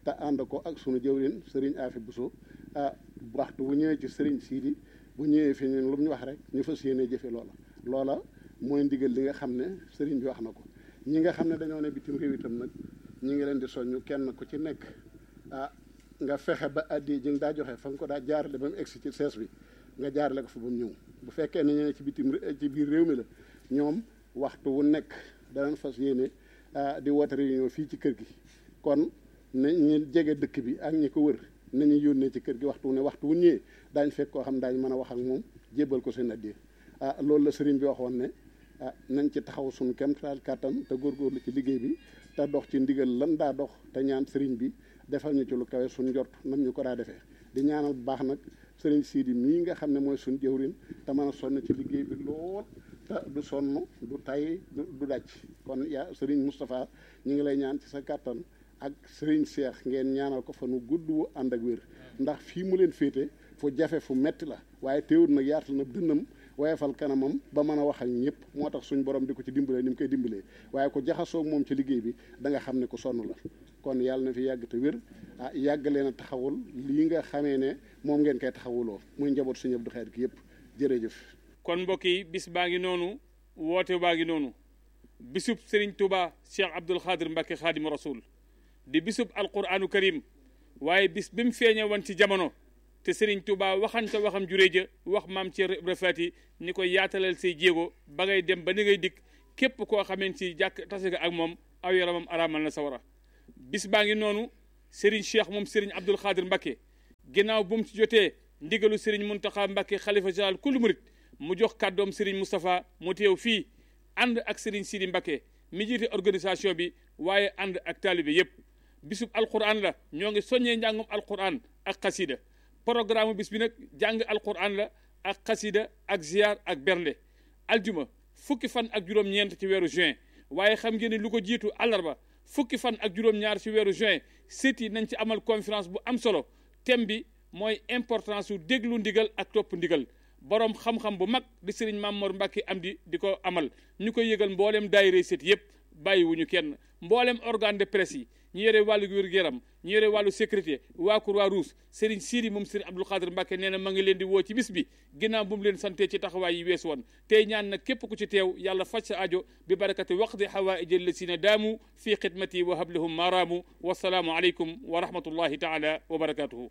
te ànd ko ak sunu jëwrin sëriñ Afi Bousso ah waxtu bu ñëwee ci sëriñ Sidi bu ñëwee fi ñun lu mu ñu wax rek ñu fas yéene jëfe loola loola mooy ndigal li nga xam ne sëriñ bi wax na ko ñi nga xam ne dañoo ne bitim réew itam nag ñi ngi leen di soññu kenn ku ci nekk ah nga fexe ba addi ji nga daa joxe fa nga ko daa jaarale ba mu egsi ci sees bi nga jaarale ko fa ba mu ñëw bu fekkee ne ñu ne ci bitim ci biir réew mi la ñoom waxtu wu nekk danañ fas yéene di woote réunion fii ci kër gi kon na ñu jege dëkk bi ak ñi ko wër nañu yónnee ci kër gi waxtu wu ne waxtu wu ñëwee daañ fekk koo xam daañ mën a wax ak moom jébbal ko seen addi ah loolu la sëriñ bi waxoon ne ah nañ ci taxaw suñu kéemtalaay kàttan te góorgóorlu ci liggéey bi te dox ci ndigal lan daa dox te ñaan sëriñ bi defal ñu ci lu kawe suñ njort nam ñu ko daa defee di ñaanal bu baax nag sëriñ Sidi mii nga xam ne mooy suñ jëwrin te mën a sonn ci liggéey bi lool te du sonn du tay du daj kon yaa sëriñ Moustapha ñu ngi lay ñaan ci sa kàttan ak sëriñ Cheikh ngeen ñaanal ko fa nu gudd wu ànd ak wér ndax fii mu leen féete fu jafe fu metti la waaye teewul nag yaatal na dënnam woyefal kanamam ba mën a wax ak ñëpp moo tax suñ borom di ko ci dimbalee ni mu koy dimbalee waaye ku jaxasoo moom ci liggéey bi da nga xam ne ku sonn la kon yàlla na fi yàgg te wér ah yàgg leen a taxawul lii nga xamee ne moom ngeen koy taxawuloo muy njaboot Sëriñ Abdou Khadre gi yëpp jërëjëf. kon mbokk yi bis baa ngi noonu woote baa ngi noonu bisub Serigne Touba Cheikh Abdoul Khadre Mbacké Khadimu Rasoul di bisub alquranu karim waaye bis bi mu feeñe woon ci jamono te Serigne Touba waxante waxam juree ja wax maam Thierno Ibra Faty ni ko yaatalal say jéego ba ngay dem ba ni ngay dikk képp koo xameen si jàkk tase nga ak moom aw yaramam araamal na sawara bis baa ngi noonu Serigne Cheikh moom Serigne Abdoul Khadre Mbacké ginnaaw bu mu ci jotee ndigalu Serigne Mountakha Mbacké xalifa général kullu murit mu jox kàddoom Serigne Moustapha mu teew fii ànd ak Serigne Sidi Mbacké mi jiite organisation bi waaye ànd ak taalibe yépp bisub alquran la ñoo ngi soññee njàngum alquran ak xasida programme bis bi nag jàng alquran la ak xasida ak ziar ak bernde aljuma fukki fan ak juróom-ñeent ci weeru juin waaye xam ngeen ne lu ko jiitu àllarba fukki fan ak juróom-ñaar ci weeru juin sët yi nañ ci amal conférence bu am solo thème bi mooy importance su déglu ndigal ak topp ndigal borom xam-xam bu mag di Serigne Mamor Mbacké Amdi di ko amal ñu koy yëgal mboolem daayira sët yëpp bàyyiwuñu kenn mboolem organe de presse yi ñu yore wàllu wér-gu-yaram ñu yore wàllu sécurité waa Croix-Rouge Serigne Sidi moom Serigne Abdoul Khadre Mbacké nee na ma ngi leen di woo ci bis bi ginnaaw bu mu leen santee ci taxawaay yi weesu woon tey ñaan nag képp ku ci teew yàlla faj sa ajo bi barakati waqdi hawaïj allasina daamu fii xidmati wa hablahum maaraamu wasalaamu aleykum wa rahmatullahi taala wa barakatuhu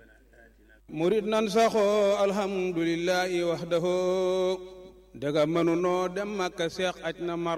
murid nan saxoo alhamdulillahi wahdahu daga mënu noo dem Makka seex aj na mar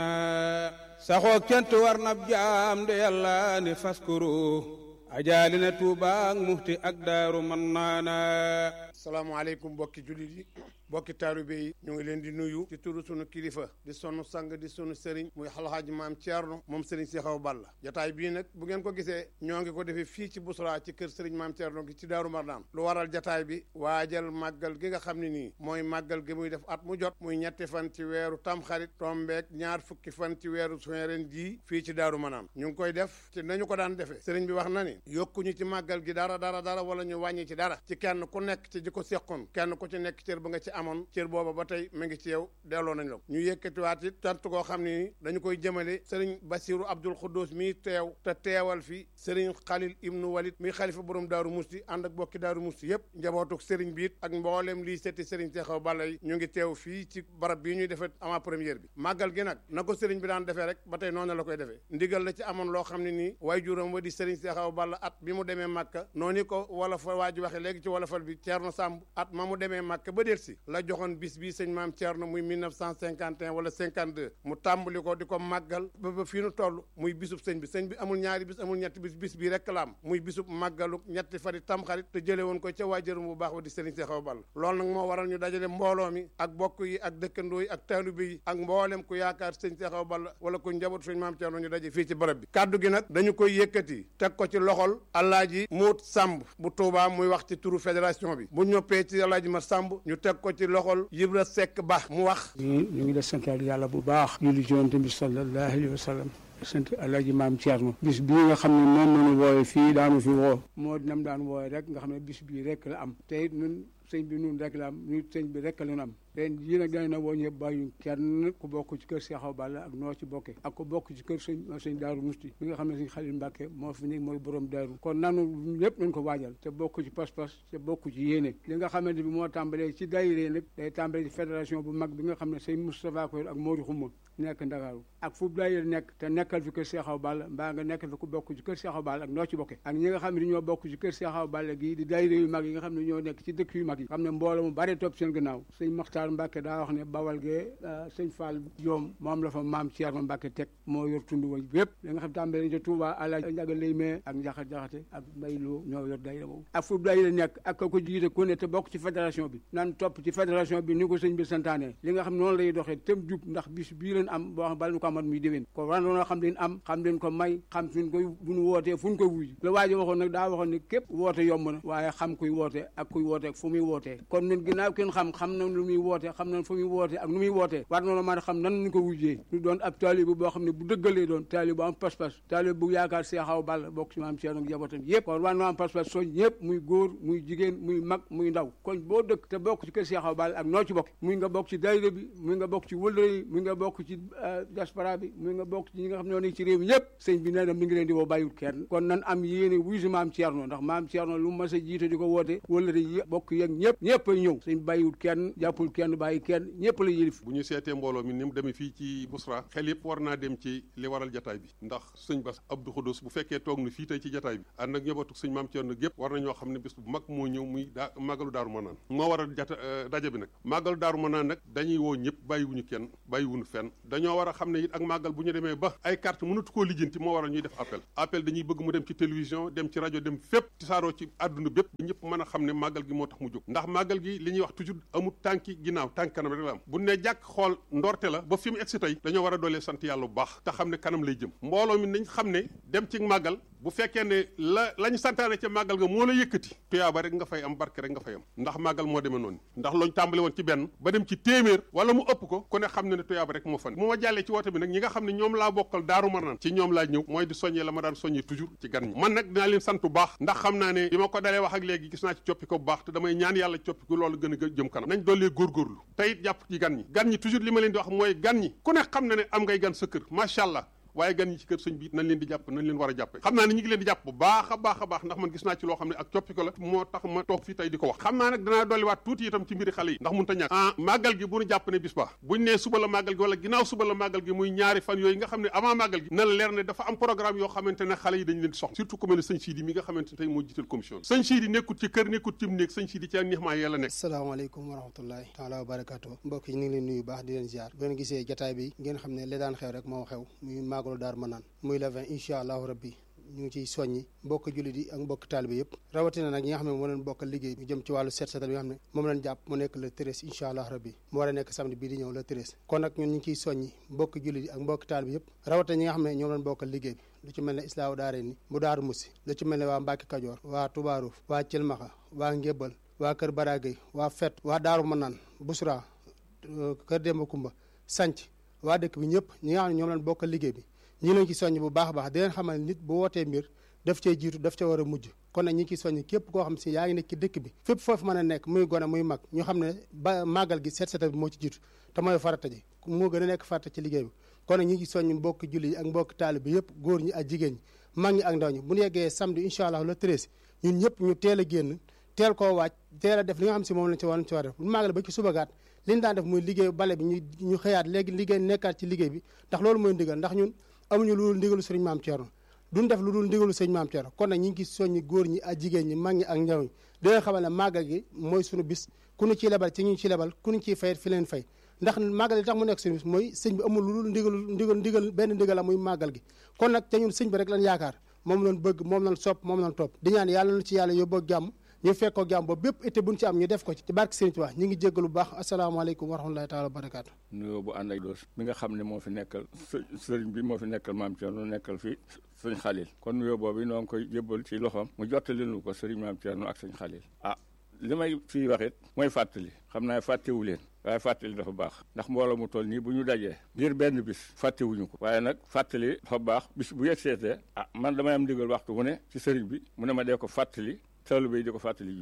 naana saxoo kent war na jaam de yàlla ne faskuru ajaali na Tuuba ak Muxti ak Daaru man naana salaamaaleykum mbokki jullit yi mbokki taalibe yi ñu ngi leen di nuyu ci turu sunu kilifa di sunu sang di sunu sëriñ muy alxaaji maam Thierno moom sëriñ Cheikh Awa Balla jataay bii nag bu ngeen ko gisee ñoo ngi ko defee fii ci Bousra ci kër sëriñ maam Thierno gi ci Daaru Marnaan lu waral jataay bi waajal màggal gi nga xam ne nii mooy màggal gi muy def at mu jot muy ñetti fan ci weeru tamxarit tombeek ñaar fukki fan ci weeru juin ren jii fii ci Daaru Marnaan ñu ngi koy def ci nañu ko daan defee sëriñ bi wax na ni yokkuñu ci màggal gi dara dara dara wala ñu wàññi ci dara ci kenn ku nekk ci ji ko seqoon kenn ku ci nekk cër ba nga ci amoon cër booba ba tey mu ngi ci yow delloo nañ la ko ñu yëkkatiwaat it tant koo xam ne ni dañu koy jëmale sëriñ Basiru Abdul Xuddus mi teew te teewal fi sëriñ Xalil Ibnu Walid mi xalifa borom Daaru Musti ànd ak bokki Daaru Musti yëpp njabootuk sëriñ bi it ak mboolem lii setti sëriñ Cheikh Awa Balla yi ñu ngi teew fii ci barab bii ñuy defee avant première bi màggal gi nag na ko sëriñ bi daan defee rek ba tey noonu la koy defee ndigal la ci amoon loo xam ne nii way juróom wa di sëriñ Cheikh Awa Balla at bi mu demee Màkka noonu ko wala fa waa ji waxe léegi ci wolofal bi Ceerno Sàmb at ma mu demee Màkka ba del si la joxoon bis bi sëñ maam Thierno muy mille neuf cent cinquante et un wala cinquante-deux mu tàmbali ko di ko màggal ba ba fii nu toll muy bisub sëñ bi sëñ bi amul ñaari bis amul ñetti bis bis bii rek la am muy bisub màggalu ñetti fari tamxarit te jële woon ko ca waajuram bu baax wa di sëriñ Cheikh Awa Balla loolu nag moo waral ñu dajale mbooloo mi ak bokk yi ak dëkkandoo yi ak taalibe yi ak mboolem ku yaakaar sëñ Cheikh Awa Balla wala ku njaboot sëñ maam Thierno ñu daje fii ci barab bi kaddu gi nag dañu koy yëkkati teg ko ci loxol Alaaji Muut Samb bu Touba muy wax ci turu fédération bi bu ñoppee ci Alaaji Ma Samb ñu teg ko ci loxol Yibra Seck Ba mu wax ñu ngi la santal yàlla bu baax julli ci Yonent bi sallallahu alayhi wa sallam sant Alaaji Maam Thierno bis bii nga xam ne moom noonu wooye fii daanu fi woo moo dinam daan wooye rek nga xam ne bis bii rek la am te it ñun sëñ bi nun rek la am ñu sëñ bi rek la ñu am ren jii nag dañ na woo ñëpp bàyyi kenn ku bokk ci kër Cheikh Awa Balla ak noo ci bokke ak ku bokk ci kër sëñ sëñ Daaru Musti mi nga xam ne sëñ Xalil Mbàkke moo fi nekk mooy borom daaru kon nanu lépp nañ ko waajal te bokk ci pas-pas te bokk ci yéene li nga xamante bi moo tàmbalee ci daayira nag day tàmbalee ci fédération bu mag bi nga xam ne sëñ Moustapha Koy ak Modou Xuma nekk Ndakaaru ak fu daayira nekk te nekkal fi kër Cheikh Awa Balla mbaa nga nekk fi ku bokk ci kër Cheikh Awa Balla ak noo ci bokke ak ñi nga xam ne ñoo bokk ci kër Cheikh Awa Balla gii di daayira yu mag yi nga xam ne ñoo nekk ci dëkk yu mag yi xam ne mbooloo mu bari topp seen gannaaw sëñ Maxtaar Mbàkke daa wax ne Bawal gee sëñ Fall Joom moom la fa maam Thierno Mbàkke teg moo yor tund wa yépp li nga xam tàmbalee ci Touba ala njaga lay mee ak njaxat jaxate ak mbay loo ñoo yor daayira boobu ak fu daayira nekk ak ka ko jiite ku ne te bokk ci fédération bi nan topp ci fédération bi ni ko sëñ bi santaane li nga xam noonu lay doxee tëm jub ndax bis bii leen am boo xam bala nu ko amat muy déwén ko war noonu xam leen am xam leen ko may xam fi ñu koy bu ñu wootee fu ñu koy wuji la waa ji waxoon nag daa waxoon ne képp woote yomb na waaye xam kuy woote ak kuy woote fu muy wootee kon ñun ginnaaw kenn xam xam na lu muy woote xam na fu muy woote ak nu muy wootee war noonu maa xam nan ñu ko wujjee ñu doon ab taalibe boo xam ne bu dëggalee doon taalibe bu am pas-pas taalibe bu yaakaar Cheikh Awa Balla bokk ci maam Thierno ak njabootam yëpp kon war na am pas-pas soñ ñëpp muy góor muy jigéen muy mag muy ndaw kon boo dëkk te bokk ci kër Cheikh Awa Balla ak noo ci bokk muy nga bokk ci daayira bi muy nga bokk ci wëllëre yi muy nga bokk ci diaspora bi muy nga bokk ci ñi nga xam ne ñoo nekk ci réew mi ñëpp sëñ bi nee na mi ngi leen di woo bàyyiwul kenn kon nan am yéene wuy si maam Thierno ndax maam Thierno lu mas a jiite di ko woote wëllëre yi bokk yeeg ñëpp ñëpp ay ñëw sëñ bàyyiwul kenn jàppul kenn bàyyi kenn ñëpp la yëlif bu ñu seetee mbooloo mi ni mu demee fii ci Bousra xel yëpp war naa dem ci li waral jataay bi ndax sëñ Bass Abdou Khoudous bu fekkee toog na fii tey ci jataay bi ànd ak ñëbatu sëñ maam Thierno gépp war na ñoo xam ne bis bu mag moo ñëw muy daa màggalu Daaru Manaan moo waral jata daje bi nag màggalu Daaru Manaan nag dañuy woo ñëpp bàyyiwuñu kenn bàyyiwuñu fenn dañoo war a xam ne it ak màggal bu ñu demee ba ay carte mënatu koo lijjanti moo waral ñuy def appel appel dañuy bëgg mu dem ci télévision dem ci rajo dem fépp ci saaroo ci àdduna bépp ñëpp mën a xam ne màggal gi moo tax mu jóg ndax màggal gi li ñuy wax toujours amul tànki ginnaaw tànk kanam rek la am bu ne jàkk xool ndorte la ba fi mu egsi tey dañoo war a doolee sant yàlla bu baax te xam ne kanam lay jëm mbooloo mi nañ xam ne dem ci màggal bu fekkee ne la la ñu santaane ca màggal ga moo la yëkkati tuyaaba rek nga fay am barke rek nga fay am ndax màggal moo demee noonu ndax looñ tàmbali woon ci benn ba dem ci téeméer wala mu ëpp ko ku ne xam ne ne tuyaaba rek moo fan mu ma jàllee ci woote bi nag ñi nga xam ne ñoom laa bokkal Daaru Marnaan ci ñoom laa ñëw mooy di soññee la ma daan soññee toujours ci gan ñi man nag dinaa leen sant bu baax ndax xam naa ne bi ma ko dalee wax ak léegi gis naa ci coppi ko bu baax te damay ñaan yàlla coppi ko loolu gën a jëm kanam nañ doolee góorgóorlu te it jàpp ci gan ñi gan ñi toujours li ma leen di wax mooy gan ñi ku ne xam na ne am ngay gan sa kër macha allah waaye gan ñi ci kër sëñ bi nañ leen di jàpp nañ leen war a jàppe xam naa ne ñu ngi leen di jàpp bu baax a baax a baax ndax man gis naa ci loo xam ne ak coppi ko la moo tax ma toog fii tey di ko wax xam naa nag danaa dolliwaat tuuti itam ci mbiri xale yi ndax mun ta ñàkk ah màggal gi bu ñu jàpp ne bis ba buñ nee suba la màggal gi wala ginnaaw suba la màggal gi muy ñaari fan yooyu nga xam ne avant màggal gi na la leer ne dafa am programme yoo xamante ne xale yi dañ leen di soxla surtout ku mel ne sëñ Sidi mi nga xamante ne tey moo jiital commission sëñ Sidi nekkut ci kër nekkut ci mu nekk sëñ Sidi ci ak nixmaa yàlla nekk asalaamaaleykum wa rahmatullahi taala wa barakatuh mbokk yi ñu ngi leen nuyu baax di leen ziar bu ngeen gisee jataay bi ngeen xam ne li daan xew rek moo xew muy màggalu Daaru Manaan muy le vingt incha allahu rabbi ñu ngi ciy soññi mbokk jullit yi ak mbokk taalibe yëpp rawatina nag ñi nga xam ne moo leen bokkal liggéey ñu jëm ci wàllu set setal bi nga xam ne moom leen jàpp mu nekk le treize incha allahu rabbi mu war a nekk samedi bii di ñëw le treize kon nag ñun ñu ngi ciy soññi mbokk jullit yi ak mbokk taalibe yëpp rawatina ñi nga xam ne ñoom leen bokkal liggéey bi lu ci mel ne islaahu daare ni bu daaru musi lu ci mel ne waa Mbàkke Kajoor waa Tubaaruuf waa Cilmaxa waa Ngébbal waa Kër Baragay waa Fet waa Daaru Manaan Busra Kër Demba Kumba Sanc waa dëkk bi ñëpp ñi nga xam ne ñoom leen bokkal liggéey bi ñi leen ci soññ bu baax a baax di leen xamal nit bu wootee mbir daf cee jiitu daf ca war a mujj kon nag ñi ngi ciy soññ képp koo xam si yaa ngi nekk ci dëkk bi fépp foofu mën a nekk muy gone muy mag ñu xam ne ba màggal gi set setal bi moo ci jiitu te mooy farata ji moo gën a nekk farata ci liggéey bi kon nag ñi ngi soññ mbokk julli yi ak mbokk taalibe bi yëpp góor ñi ak jigéen ñi mag ñi ak ndaw ñi bu ñu yeggee samedi incha allah le treize ñun ñëpp ñu teel a génn teel koo waaj teel a def li nga xam si moom lañ ci war ci war def bu màggal ba ci subagaat li ñu daan def muy liggéey bale bi ñu ñu xëyaat léegi liggéey nekkaat ci liggéey bi ndax loolu mooy ndigal ndax ñun amuñu lu dul ndigalu sëriñ maam Thierno duñ def lu dul ndigalu sëriñ maam Thierno kon nag ñi ngi soññi góor ñi ak jigéen ñi mag ñi ak ndaw ñi di leen xamal ne màggal gi mooy suñu bis ku ñu ciy lebal ci ñu ci lebal ku ñu ciy fayet fi leen fay ndax màggal yi tax mu nekk suñu bis mooy sëñ bi amul lu dul ndigalu ndigal ndigal benn ndigal la muy màggal gi kon nag te ñun sëñ bi rek lañ yaakaar moom lañ bëgg moom lañ sopp moom lañ topp di ñaan yàlla na ci yàlla yóbboo jàmm ñu fekk ko jàmm ba bépp été buñ ci am ñu def ko ci ci barke Sëriñ Tuubaa ñu ngi jéggalu bu baax asalaamaaleykum wa rahmatulahi taala wa barakaatu nuyoo bu ànd ak doos mi nga xam ne moo fi nekkal sëriñ bi moo fi nekkal maam Thierno nekkal fi sëñ Xalil kon nuyoo boobu noo ngi koy jébbal ci loxoom mu jottali nu ko sëriñ maam Thierno ak sëñ Xalil ah li may fii wax it mooy fàttali xam naa fàttewu leen waaye fàttali dafa baax ndax mbooloo mu toll nii bu ñu dajee ngir benn bis fàttewuñu ko waaye nag fàttali dafa baax bis bu yegg seetee ah man damay am ndigal waxtu wu ne ci sëriñ bi mu ne ma dee ko fàttali taalibe yi di ko fàttali jullit yi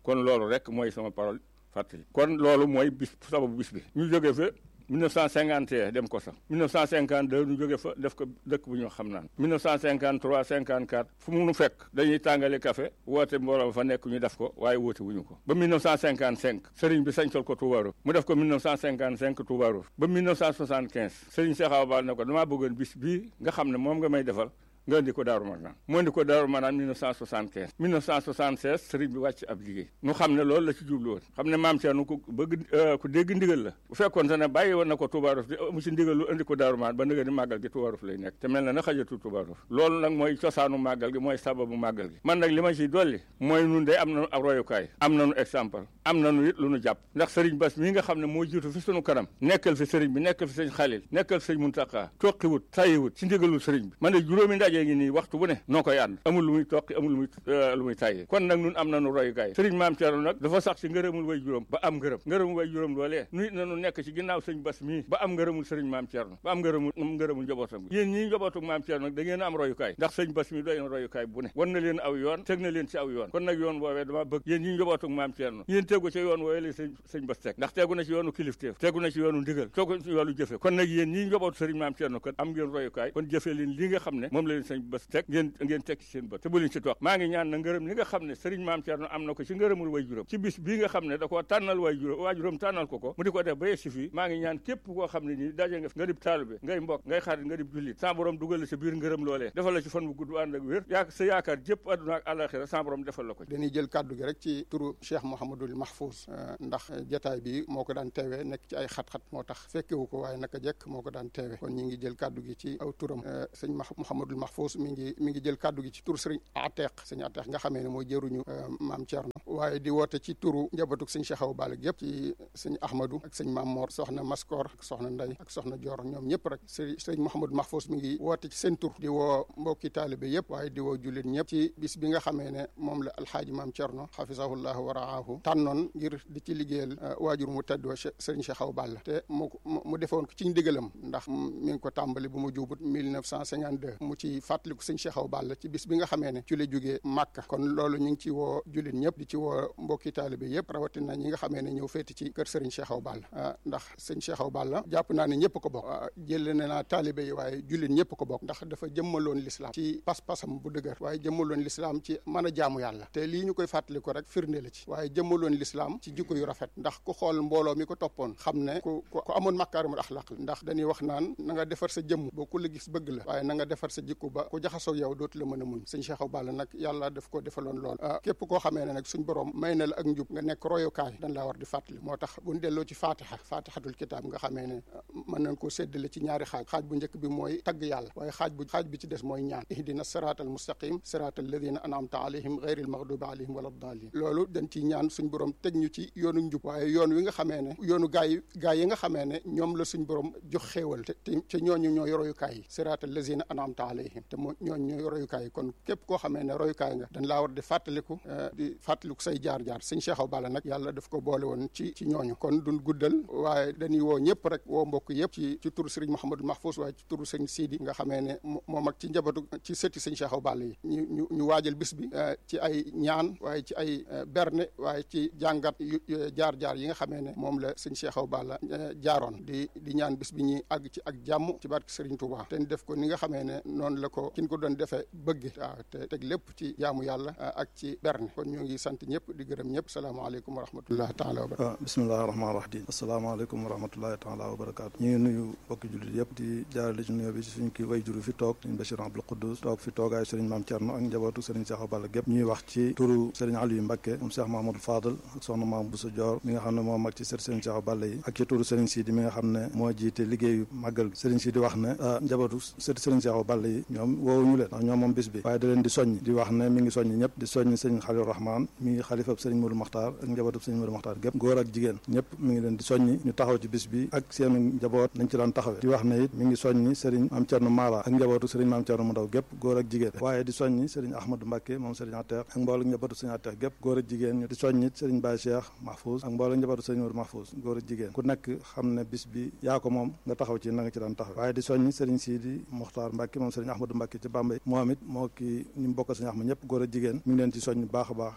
kon loolu rek mooy sama parole fàttali kon loolu mooy bis sababu bis bi ñu jógee fa mille neuf cent cinquante et un dem ko sax mille neuf cent cinquante-deux ñu jóge fa def ko dëkk bu ñu xam naan mille neuf cent cinquante-trois cinquante-quatre fu mu nu fekk dañuy tàngale café woote mbooloo fa nekk ñu def ko waaye woote wuñu ko ba mille neuf cent cinquante-cinq sëriñ bi sañcal ko Touba Roof mu def ko mille neuf cent cinquante-cinq Touba Roof ba mille neuf cent soixante-quinze sëriñ Cheikh Awa Balla ne ko damaa bëggoon bis bii nga xam ne moom nga may defal nga indi ko Daaru Marnaan mu indi ko Daaru Marnaan mille neuf cent soixante-quinze mille neuf cent soixante-seize sëriñ bi wàcc ab liggéey ñu xam ne loolu la ci jublu woon xam ne maam Thierno ku bëgg ku dégg ndigal la bu fekkoon te ne bàyyi woon na ko Touba Roof di mu ci ndigal lu indi ko Daaru Marnaan ba ndigal di màggal gi Touba Roof lay nekk te mel na na xajatu Touba Roof loolu nag mooy cosaanu màggal gi mooy sababu màggal gi man nag li ma ciy dolli mooy nun de am nañu ab royukaay am nañu exemple am nañu it lu nu jàpp ndax sëriñ Bass mii nga xam ne moo jiitu fi sunu kanam nekkal fi sëriñ bi nekkal fi sëñ Xalil nekkal fi sëñ Muntaxa toqiwut tayiwut ci ndigalul sëriñ bi man de juróomi ndaje ngi nii waxtu bu ne noo koy ànd amul lu muy toqi amul lu muy lu muy tàyyee kon nag nun am nañu royukaay sëriñ maam Thierno nag dafa sax ci ngërëmul way juróom ba am ngërëm ngërëmul way juróom loolee nu it nañu nekk ci ginnaaw sëñ Bass mii ba am ngërëmul sëriñ maam Thierno ba am ngërëmul ngërëmul njabootam yéen ñii njabootu maam Thierno nag da ngeen am royukaay ndax sëñ Bass mii doy na royukaay bu ne wan na leen aw yoon teg na leen ci aw yoon kon nag yoon woowee dama bëgg yéen ñii njabootu maam Thierno yéen tegu ci yoon woowee la sëñ sëñ Bass teg ndax tegu na ci yoonu kilifteef tegu na ci yoonu ndigal tegu ci yoonu jëfe kon nag yéen ñii njabootu sëriñ maam Thierno kon am ngeen royukaay kon jëfe leen li nga xam ne moom la leen sëñ Bass teg ngeen ngeen teg ci te bu leen ci toog maa ngi ñaan na ngërëm li nga xam ne sëriñ maam Thierno am na ko ci ngërëmul way juróom ci bis bii nga xam ne da koo tànnal way juróom waa juróom tànnal ko ko mu di ko def ba yegsi fii maa ngi ñaan képp koo xam ne nii daje nga nga dib taalibe ngay mbokk ngay xarit nga dib jullit sa borom dugal la sa biir ngërëm loolee defal la ci fan bu gudd ànd ak wér yaa sa yaakaar jëpp àdduna ak àllaxira sa borom defal la ko dañuy jël kàddu gi rek ci turu Cheikh Mouhamadoul Mahfouz ndax jataay bi moo ko daan teewee nekk ci ay xat-xat moo tax fekkewu ko waaye naka jekk moo ko daan teewee kon ñi ngi jël kàddu gi ci aw turam sëñ Mouhamadoul Mahfouz mi ngi mi ngi jël kàddu gi ci tur sëriñ Ateq sëñ Ateq nga xamee ne mooy jëruñu maam Thierno waaye di woote ci turu njabootug sëñ Cheikh Awa Balla yëpp ci sëñ Ahmadou ak sëñ Maam Mor soxna Maskor ak soxna Ndey ak soxna Dior ñoom ñëpp rek sëñ sëñ Mouhamadou Mahfouz mi ngi woote ci seen tur di woo mbokki taalibe yëpp waaye di woo jullit ñëpp ci bis bi nga xamee ne moom la alxaaji maam Thierno xafisahullahu wa raahu tànnoon ngir di ci liggéeyal waajur mu tedd wa sëñ Cheikh Awa Balla te mu mu defoon ko ci ndigalam ndax mi ngi ko tàmbali bu mu juubut mille neuf cent cinquante-deux mu ci fàttaliku sëñ Cheikh Awa Balla ci bis bi nga xamee ne ci la jógee Màkka kon loolu ñu ngi ci woo jullit ñëpp di ci woo mbokki taalibe yëpp rawatina ñi nga xamee ne ñëw féeti ci kër sëriñ Cheikh Awa Balla ndax sëñ Cheikh Awa Balla jàpp naa ne ñëpp ko bokk jël na naa taalibe yi waaye jullit ñëpp ko bokk ndax dafa jëmmaloon lislaam ci pas-pasam bu dëgër waaye jëmmaloon lislaam ci mën a jaamu yàlla te lii ñu koy fàttali ko rek firnde la ci waaye jëmmaloon lislaam ci jikko yu rafet ndax ku xool mbooloo mi ko toppoon xam ne ku ku amoon makaarimul axlaaq la ndax dañuy wax naan na nga defar sa jëmm ba ku la gis bëgg la waaye na nga defar sa jikko ba ku jaxasoo yow dootu la mën a muñ sëñ Cheikh Awa Balla nag yàlla daf ko defaloon lool képp koo xamee ne nag suñ borom may na la ak njub nga nekk royukaay dañ laa war di fàttali moo tax buñ delloo ci fatiha fatihatul kitaab nga xamee ne mën nañ ko séddale ci ñaari xaaj xaaj bu njëkk bi mooy tagg yàlla waaye xaaj bu xaaj bi ci des mooy ñaan ihdina siraatal mustaqim siraatal ladina an'amta alayhim ghayril maghdubi alayhim wala daalin loolu dañ ciy ñaan suñ borom teg ñu ci yoonu njub waaye yoon wi nga xamee ne yoonu gaay gaay yi nga xamee ne ñoom la suñ borom jox xéewal te te ñooñu ñooy royukaay yi siraatal ladina an'amta alayhim te moo ñooñu ñooy royukaay yi kon képp koo xamee ne royukaay nga dañ laa war di fàttaliku di fàttaliku say jaar-jaar sëñ Cheikh Awa Balla nag yàlla daf ko boole woon ci ci ñooñu kon duñ guddal waaye dañuy woo ñëpp rek woo mbokk yëpp ci ci turu sëriñ Mouhamadou Mahfouz waaye ci turu sëñ Sidi nga xamee ne moom ak ci njabootu ci sëti sëñ Cheikh Awa Balla yi ñu ñu ñu waajal bis bi ci ay ñaan waaye ci ay berne waaye ci jàngat jaar-jaar yi nga xamee ne moom la sëñ Cheikh Awa Balla jaaroon di di ñaan bis bi ñuy àgg ci ak jàmm ci barke Sëriñ Touba te def ko ni nga xamee ne noonu la ko kin ko doon defee bëgg waaw te teg lépp ci jaamu yàlla ak ci berne kon ñu ngi sant ñëpp di gërëm ñëpp salaamaaleykum wa rahmatullahi taala wa barakatu bismillahi rahmaani rahim asalaamaaleykum wa rahmatullahi taala wa barakatu ñu ngi nuyu bokki jullit yëpp di jaarale ci nuyoo bi ci suñu kii way juru fi toog sëriñ Bachir Abdoul Quddus toog fi toogaayu sëriñ Maam Thierno ak njabootu sëriñ Cheikh Awa Balla gépp ñuy wax ci turu sëriñ Aliou Mbacké moom Cheikh Mahamadou Fadal ak soxna Maam Bousso Dior mi nga xam ne moo mag ci sëriñ Cheikh Awa Balla yi ak ci turu sëriñ Sidi mi nga xam ne moo jiite liggéeyu màggal sëriñ Sidi wax ne njabootu sëriñ Cheikh Awa Balla yi ñoom woowuñu leen ndax ñoom moom bis bi waaye da leen di soññ di wax ne mi ngi soññ ñëpp di soññ sëriñ Khalil Rahman mi ngi xalifab sëriñ Modou Makhtar ak njabootu sëriñ Modou Makhtar gépp góor ak jigéen ñëpp mi ngi leen di soññi ñu taxaw ci bis bi ak seen njaboot nañ ci daan taxawe di wax ne it mi ngi soññi sëriñ Maam Thierno Mala ak njabootu sëriñ Maam Thierno mu ndaw gépp góor ak jigéen waaye di soññi sëriñ Ahmadou Mbacké moom sëriñ Ateq ak mbooloo njabootu sëriñ Ateq gépp góor ak jigéen ñu di soññi sëriñ Baye Cheikh Mahfouz ak mbooloo njabootu sëriñ Modou Mahfouz góor ak jigéen ku nekk xam ne bis bi yaa ko moom nga taxaw ci na nga ci daan taxawe waaye di soññi sëriñ Sidi Mokhtar Mbacké moom sëriñ Ahmadou Mbacké ci Bambey moom it moo ki ñu mu bokk sëriñ Ahmad ñëpp góor ak jigéen mi ngi leen ci soññ baax a baax di soññi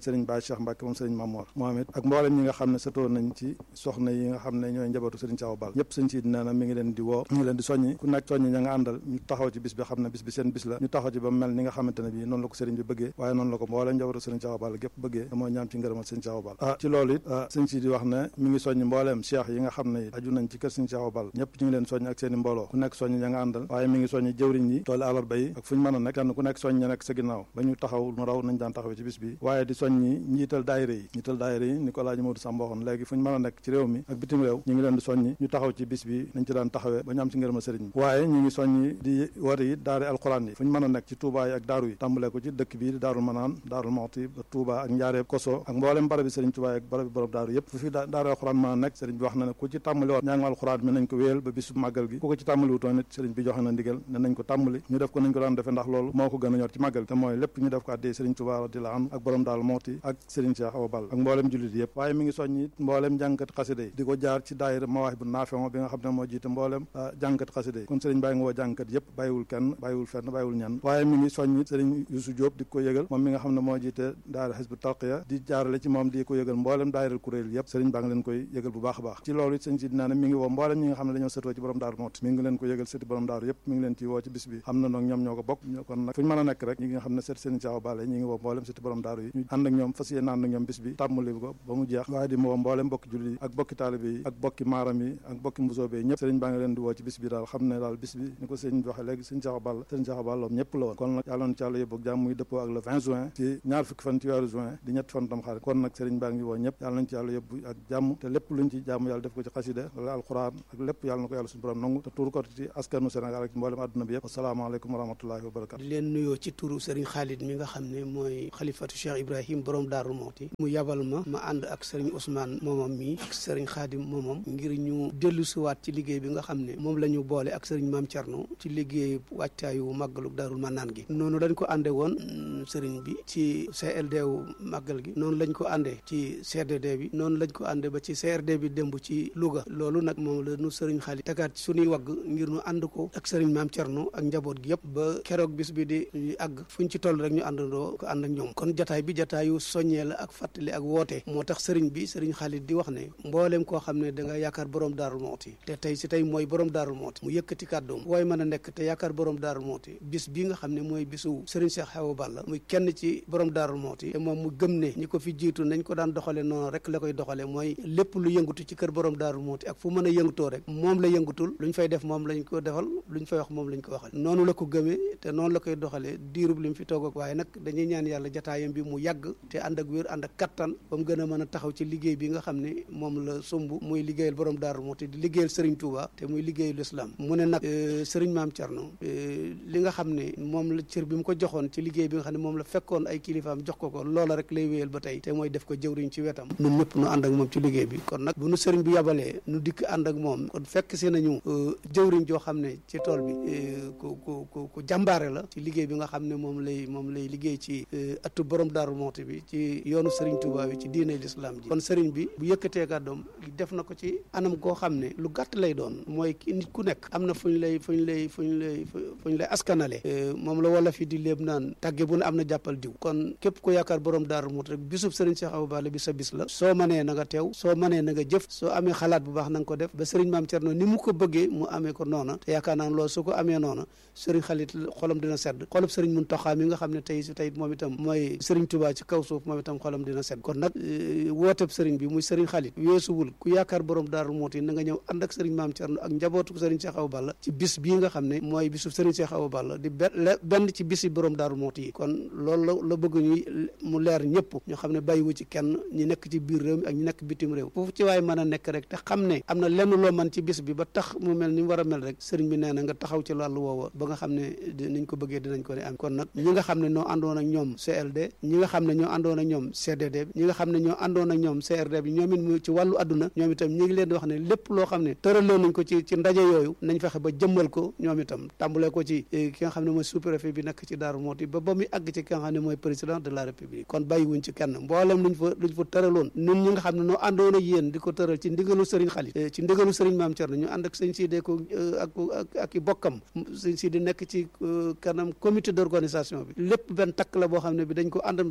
sëriñ Baye Cheikh Mbacke moom sëriñ Mamor moom it ak mboolem ñi nga xam ne sëtoo nañ ci soxna yi nga xam ne ñooy njabootu sëriñ Thiaw Bal ñëpp sëñ Sidi nee na mi ngi leen di woo mi ngi leen di soññi ku nekk soññi ña nga àndal ñu taxaw ci bis bi xam ne bis bi seen bis la ñu taxaw ci ba mel ni nga xamante ne bii noonu la ko sëriñ bi bëggee waaye noonu la ko mboolem njabootu sëriñ Thiaw Bal gépp bëggee te mooy ñaam ci ngërëmal sëriñ Thiaw Bal ah ci loolu it sëñ Sidi wax ne mi ngi soññi mbooleem cheikh yi nga xam ne aju nañ ci kër sëriñ Thiaw Bal ñëpp ñu ngi leen soññ ak seen i mbooloo ku nekk soññi ña nga àndal waaye mi ngi soññi jëwriñ yi toolu àllarba yi ak fu ñu mën a nekk kenn ku nekk soññ ña nekk sa ginnaaw ba ñu taxaw nu raw nañ daan taxawee ci bis bi waaye di soññi njiital daayira yi njiital daayira yi ni ko Alaaji Modou Samb waxoon léegi fu ñu mën a nekk ci réew mi ak bitim réew ñu ngi leen di soññi ñu taxaw ci bis bi nañ ci daan taxawee ba ñu am ci ngërëma sëriñ bi waaye ñu ngi soññi di woote yi daari alxuraan yi fu ñu mën a nekk ci Touba yi ak daaru yi tàmbalee ko ci dëkk bi di Daarul Manaan Daarul Moxti ba Touba ak Njaareeb Koso ak mboolem barabi sëriñ Touba yi ak barabi borom daaru yëpp fu fi daari alxuraan mën a nekk sëriñ bi wax na ne ku ci tàmbali woon njàngum alxuraan mi nañ ko wéyal ba bisu màggal gi ku ko ci tàmbali wutoon it sëriñ bi joxe na ndigal ne nañ ko tàmbali ñu def ko nañ ko daan defee ndax loolu moo ko gën a ñor ci màggal gi te mooy lépp ñu def ko addee sëriñ Touba radiyallahu anhu ak borom Daarul Moxti ak sëriñ Cheikh Awa Bal ak mboolem jullit yëpp waaye mi ngi soññi mboolem jàngkat xasida yi di ko jaar ci daayira Mawaahibu Naafi'u bi nga xam ne moo jiite mboolem jàngkat xasida yi kon sëriñ bàyyi nga woo jàngkat yëpp bàyyiwul kenn bàyyiwul fenn bàyyiwul ñenn waaye mi ngi soññi sëriñ Youssou Diop di ko yëgal moom mi nga xam ne moo jiite daayira Hizbut Tarqiya di jaarale ci moom di ko yëgal mboolem daayira kuréel yëpp sëriñ baa ngi leen koy yëgal bu baax a baax ci loolu sëriñ si dinaa ne mi ngi woo mboolem ñi nga xam ne dañoo sëtoo ci borom daaru Muxti mi ngi leen ko yëgal sëti borom daaru yëpp mi ngi leen ci woo ci bis bi xam na nag ñoom ñoo ko bokk kon nag fu ñu mën a nekk rek ñi nga xam ne sëti sëriñ Thiaw Bal ñi ngi woo mboolem sëti borom daaru yi ñu ànd ak ñoom fas yéene ànd ak ñoom bis bi tàmmali ko ba mu jeex waaye di woo mboolem bokki julli yi ak bokki taalibe yi ak bokki maaram yi ak bokki mbusoobe yi ñëpp sëriñ baa ngi leen di woo ci bis bi daal xam ne daal bis bi ni ko sëriñ bi waxee léegi sëriñ Thiaw Bal sëriñ Thiaw Bal loolu ñëpp la woon kon nag yàlla na ci yàlla yóbbu ak jàmm muy dëppoo ak le vingt juin ci ñaar fukki fan ci weeru juin di ñetti fan tam xarit kon nag sëriñ baa ngi woo ñëpp yàlla nañ ci yàlla yóbbu ak jàmm te lépp luñ ci jàmm yàlla def ko ci xasida wala alquran ak lépp yàlla na ko yàlla suñu borom nangu te tuur ko ci askanu Sénégal ak mboolem àdduna bi yëpp asalaamaaleykum wa rahmatullahi wa barakatu di leen nuyoo ci turu sëriñ Khalid mi nga xam ne mooy xalifatu Cheikh Ibrahim borom Daaru Muxti mu yabal ma ma ànd ak sëriñ Ousmane moomam mi ak sëriñ Khadim moomam ngir ñu dellu siwaat ci liggéey bi nga xam ne moom la ñu boole ak sëriñ Maam Thierno ci liggéey wàccaayu màggalu Daarul Manaan gi noonu dañ ko ànde woon sëriñ bi ci C L D wu màggal gi noonu lañ ko àndee ci C D D bi noonu lañ ko àndee ba ci C R D bi démb ci Louga loolu nag moom la nu sëriñ Khalid tegaat ci suñuy wagg ngir ñu ànd ko ak sëriñ Maam Thierno ak njaboot gi yëpp ba keroog bis bi di àgg fuñ ci toll rek ñu àndandoo ko ànd ak ñoom kon jataay bi jataayu soññee la ak fàttali ak woote moo tax sëriñ bi sëriñ Khalid di wax ne mbooleem koo xam ne da nga yaakaar borom Daaru Muxti te tey si tey mooy borom Daaru Muxti mu yëkkati kàddoom wooy mën a nekk te yaakaar borom Daaru Muxti bis bi nga xam ne mooy bisu sëriñ Cheikh Awa Balla muy kenn ci borom Daaru Muxti te moom mu gëm ne ñi ko fi jiitu nañ ko daan doxale noonu rek la koy doxale mooy lépp lu yëngatu ci kër borom Daaru Muxti ak fu mën a yëngutoo rek moom la yëngutul luñ fay def moom lañ ko defal luñ fay wax moom lañ ko waxal noonu la ko gëmee te noonu la koy doxalee diirub li mu fi toog ak waaye nag dañuy ñaan yàlla jataayam bi mu yàgg te ànd ak wér ànd ak kattan ba mu gën a mën a taxaw ci liggéey bi nga xam ne moom la sumb muy liggéeyal borom Daaru Muxti di liggéeyal Serigne Touba te muy liggéeyal islam mu ne nag Serigne Maam Thierno li nga xam ne moom la cër bi mu ko joxoon ci liggéey bi nga xam ne moom la fekkoon ay kilifaam jox ko ko loola rek lay wéyal ba tey te mooy def ko jëwriñ ci wetam ñun ñëpp nu ànd ak moom ci liggéey bi kon nag bu nu Serigne bi yabalee nu dikk ànd ak moom kon fekk si nañu jëwriñ joo xam ne ci tool bi ku ku ku ku jàmbaare la ci liggéey bi nga xam ne moom lay moom lay liggéey ci atu borom Daaru Muxti bi ci yoonu Serigne Touba bi ci diine l'islam ji kon Serigne bi bu yëkkatee kàddoom def na ko ci anam koo xam ne lu gàtt lay doon mooy nit ku nekk am na fu ñu lay fu ñu lay fu ñu lay fu ñu lay askanale moom la wala fi di léeb naan tàgge bu ne am na jàppal diw kon képp ku yaakaar borom Daaru Muxti rek bisub Serigne Cheikh Awa Balla bi sa bis la soo mënee na nga teew soo mënee na nga jëf soo amee xalaat bu baax na nga ko def ba Serigne Maam Thierno ni mu ko bëggee mu amee ko noona te yaakaar naa loolu su ko amee noona Serigne Khalid xolam dina sedd xolub Serigne Mountakha mi nga xam ne tey si tey moom itam mooy Serigne Touba ci kaw suuf moom itam xolam dina sedd kon nag wooteb Serigne bi muy Serigne Khalid weesuwul ku yaakaar borom Daaru Muxti na nga ñëw ànd ak Serigne Maam Thierno ak njabootu Serigne Cheikh Awa Balla ci bis bii nga xam ne mooy bisu Serigne Cheikh Awa Balla di benn ci bisi borom Daaru Muxti yi kon loolu la la bëgg ñuy mu leer ñëpp ñu xam ne bàyyiwu ci kenn ñi nekk ci biir réew mi ak ñi nekk bitim réew foofu ci waaye mën a nekk rek te xam ne am na lenn loo man ci bis bi ba tax mu mel ni mu war a mel rek Serigne bi nee na nga taxaw ci wàllu woowa ba nga xam ne niñ ko bëggee dinañ ko ne am kon nag ñi nga xam ne ñoo àndoon ak ñoom C L D ñi nga xam ne ñoo àndoon ak ñoom C D D bi ñi nga xam ne ñoo àndoon ak ñoom C R D bi ñoom it mu ci wàllu adduna ñoom itam ñi ngi leen di wax ne lépp loo xam ne tëraloon nañ ko ci ci ndaje yooyu nañ fexe ba jëmmal ko ñoom itam tàmbalee ko ci ki nga xam ne mooy sous-préfet bi nekk ci Daaru Muxti ba ba muy àgg ci ki nga xam ne mooy président de la république kon bàyyiwuñ ci kenn mboolem luñ fa luñ fa tëraloon ñun ñi nga xam ne noo àndoon ak yéen di ko tëral ci ndigalu Serigne Khalid ci ndigalu Serigne Maam Thierno ñu ànd ak sëñ Sidi ko ak ak ak i bokkam sëñ Sidi nekk ci kanam comité d'organisation bi lépp benn takk la boo xam ne bi dañ ko àndandoo di ko def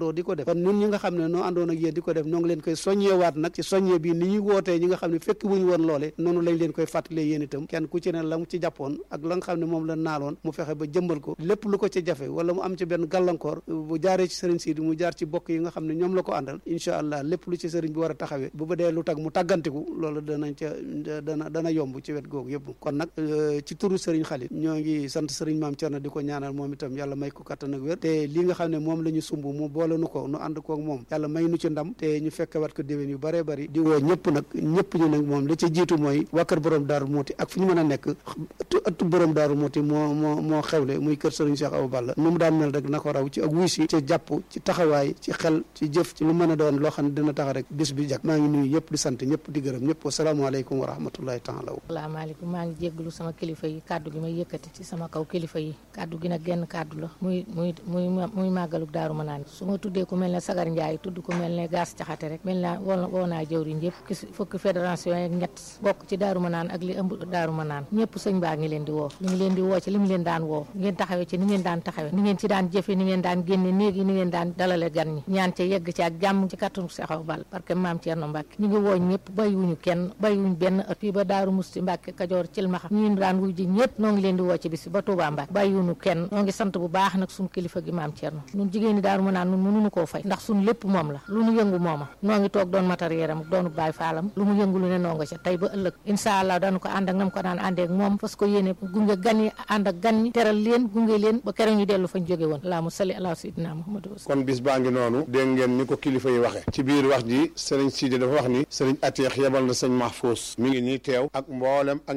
def kon ñun ñi nga xam ne noo àndoon ak yéen di ko def noo ngi leen koy soññewaat nag ci soññe bi ni ñuy wootee ñi nga xam ne fekk wuñu woon loole noonu lañ leen koy fàttalee yéen itam kenn ku ci ne la mu ci jàppoon ak la nga xam ne moom la naaloon mu fexe ba jëmbal ko lépp lu ko ci jafe wala mu am ci benn gàllankoor bu jaaree ci sëriñ Sidi mu jaar ci bokk yi nga xam ne ñoom la ko àndal incha allah lépp lu ci sëriñ bi war a taxawee bu ba dee lu tag mu tàggantiku loolu danañ ca dana dana yomb ci wet googu yëpp kon nag ci turu sëriñ Xalil ñoo ngi sant sëriñ Maam Cerno di ko ñaanal moom itam yàlla may ko kattan ak wér te li nga xam ne moom la ñu sumb mu boole nu ko nu ànd koog moom yàlla may nu ci ndam te ñu fekke wat ko déwén yu bëree bëri di woo ñëpp nag ñëpp ñu nag moom li ci jiitu mooy waa kër borom Daaru Muuti ak fu ñu mën a nekk ëttu ëttu borom Daaru Muuti moo moo moo xewle muy kër sëriñ Cheikh Awa Balla nu mu daan mel rek na ko raw ci ak wuy si ci jàpp ci taxawaay ci xel ci jëf ci lu mën a doon loo xam ne dina tax rek bis bi jag maa ngi nuyu ñëpp di sant ñëpp di gërëm ñëpp wasalaamaaleykum wa rahmatullahi taala asalaamaaleykum maa ngi jégglu sama kilifa yi kàddu gi may yëkkati ci sama kaw kilifa yi kàddu gi nag genn kàddu la muy muy muy muy màggaluk Daaru Manaan su ma tuddee ku mel ne Sagar Njaay tudd ku mel ne Gaas Caxate rek mel naa woo woo naa jëwriñ yëpp ki fukki fédération ak ñett bokk ci Daaru Manaan ak li ëmb Daaru Manaan ñëpp sëñ baa ngi leen di woo ñu ngi leen di woo ci li mu leen daan woo ngeen taxawee ci ni ngeen daan taxawee ni ngeen ci daan jëfe ni ngeen daan génne néeg yi ni ngeen daan dalale gan ñi ñaan ca yegg ci ak jàmm ci kattanu Cheikh Awa Balla parce que Maam Cerno Mbàkke ñu ngi woo ñëpp bàyyiwuñu kenn bàyyiwuñu benn ëtt fii ba Daaru Musti Mbàkke Kajoor Cilmaxa ñu daan wuy ji ñëpp noo ngi leen di woo ci bis ba Touba Mbàkke bàyyiwuñu kenn noo ngi sant bu baax nag suñu kilifa gi Maam Cerno ñun jigéen ñi Daaru Manaan ñun mënuñu koo fay ndax suñu lépp moom la lu ñu yëngu mooma noo ngi toog doon matériel am doonu baay faalam lu mu yëngu lu ne noo nga ca tey ba ëllëg incha allah dañu ko ànd ak nam ko daan àndeek moom parce que yéene gunge gan yi ànd ak gan ñi teral leen gunge leen ba keroog ñu dellu fañ jóge woon allahumma salli ala sayyidina Muhammad kon bis baa ngi noonu dégg ngeen ni ko kilifa yi waxe ci biir wax ji sëriñ Sidi dafa wax ni sëriñ Ateex yebal na sëñ Mahfous mi ngi nii teew ak mboolem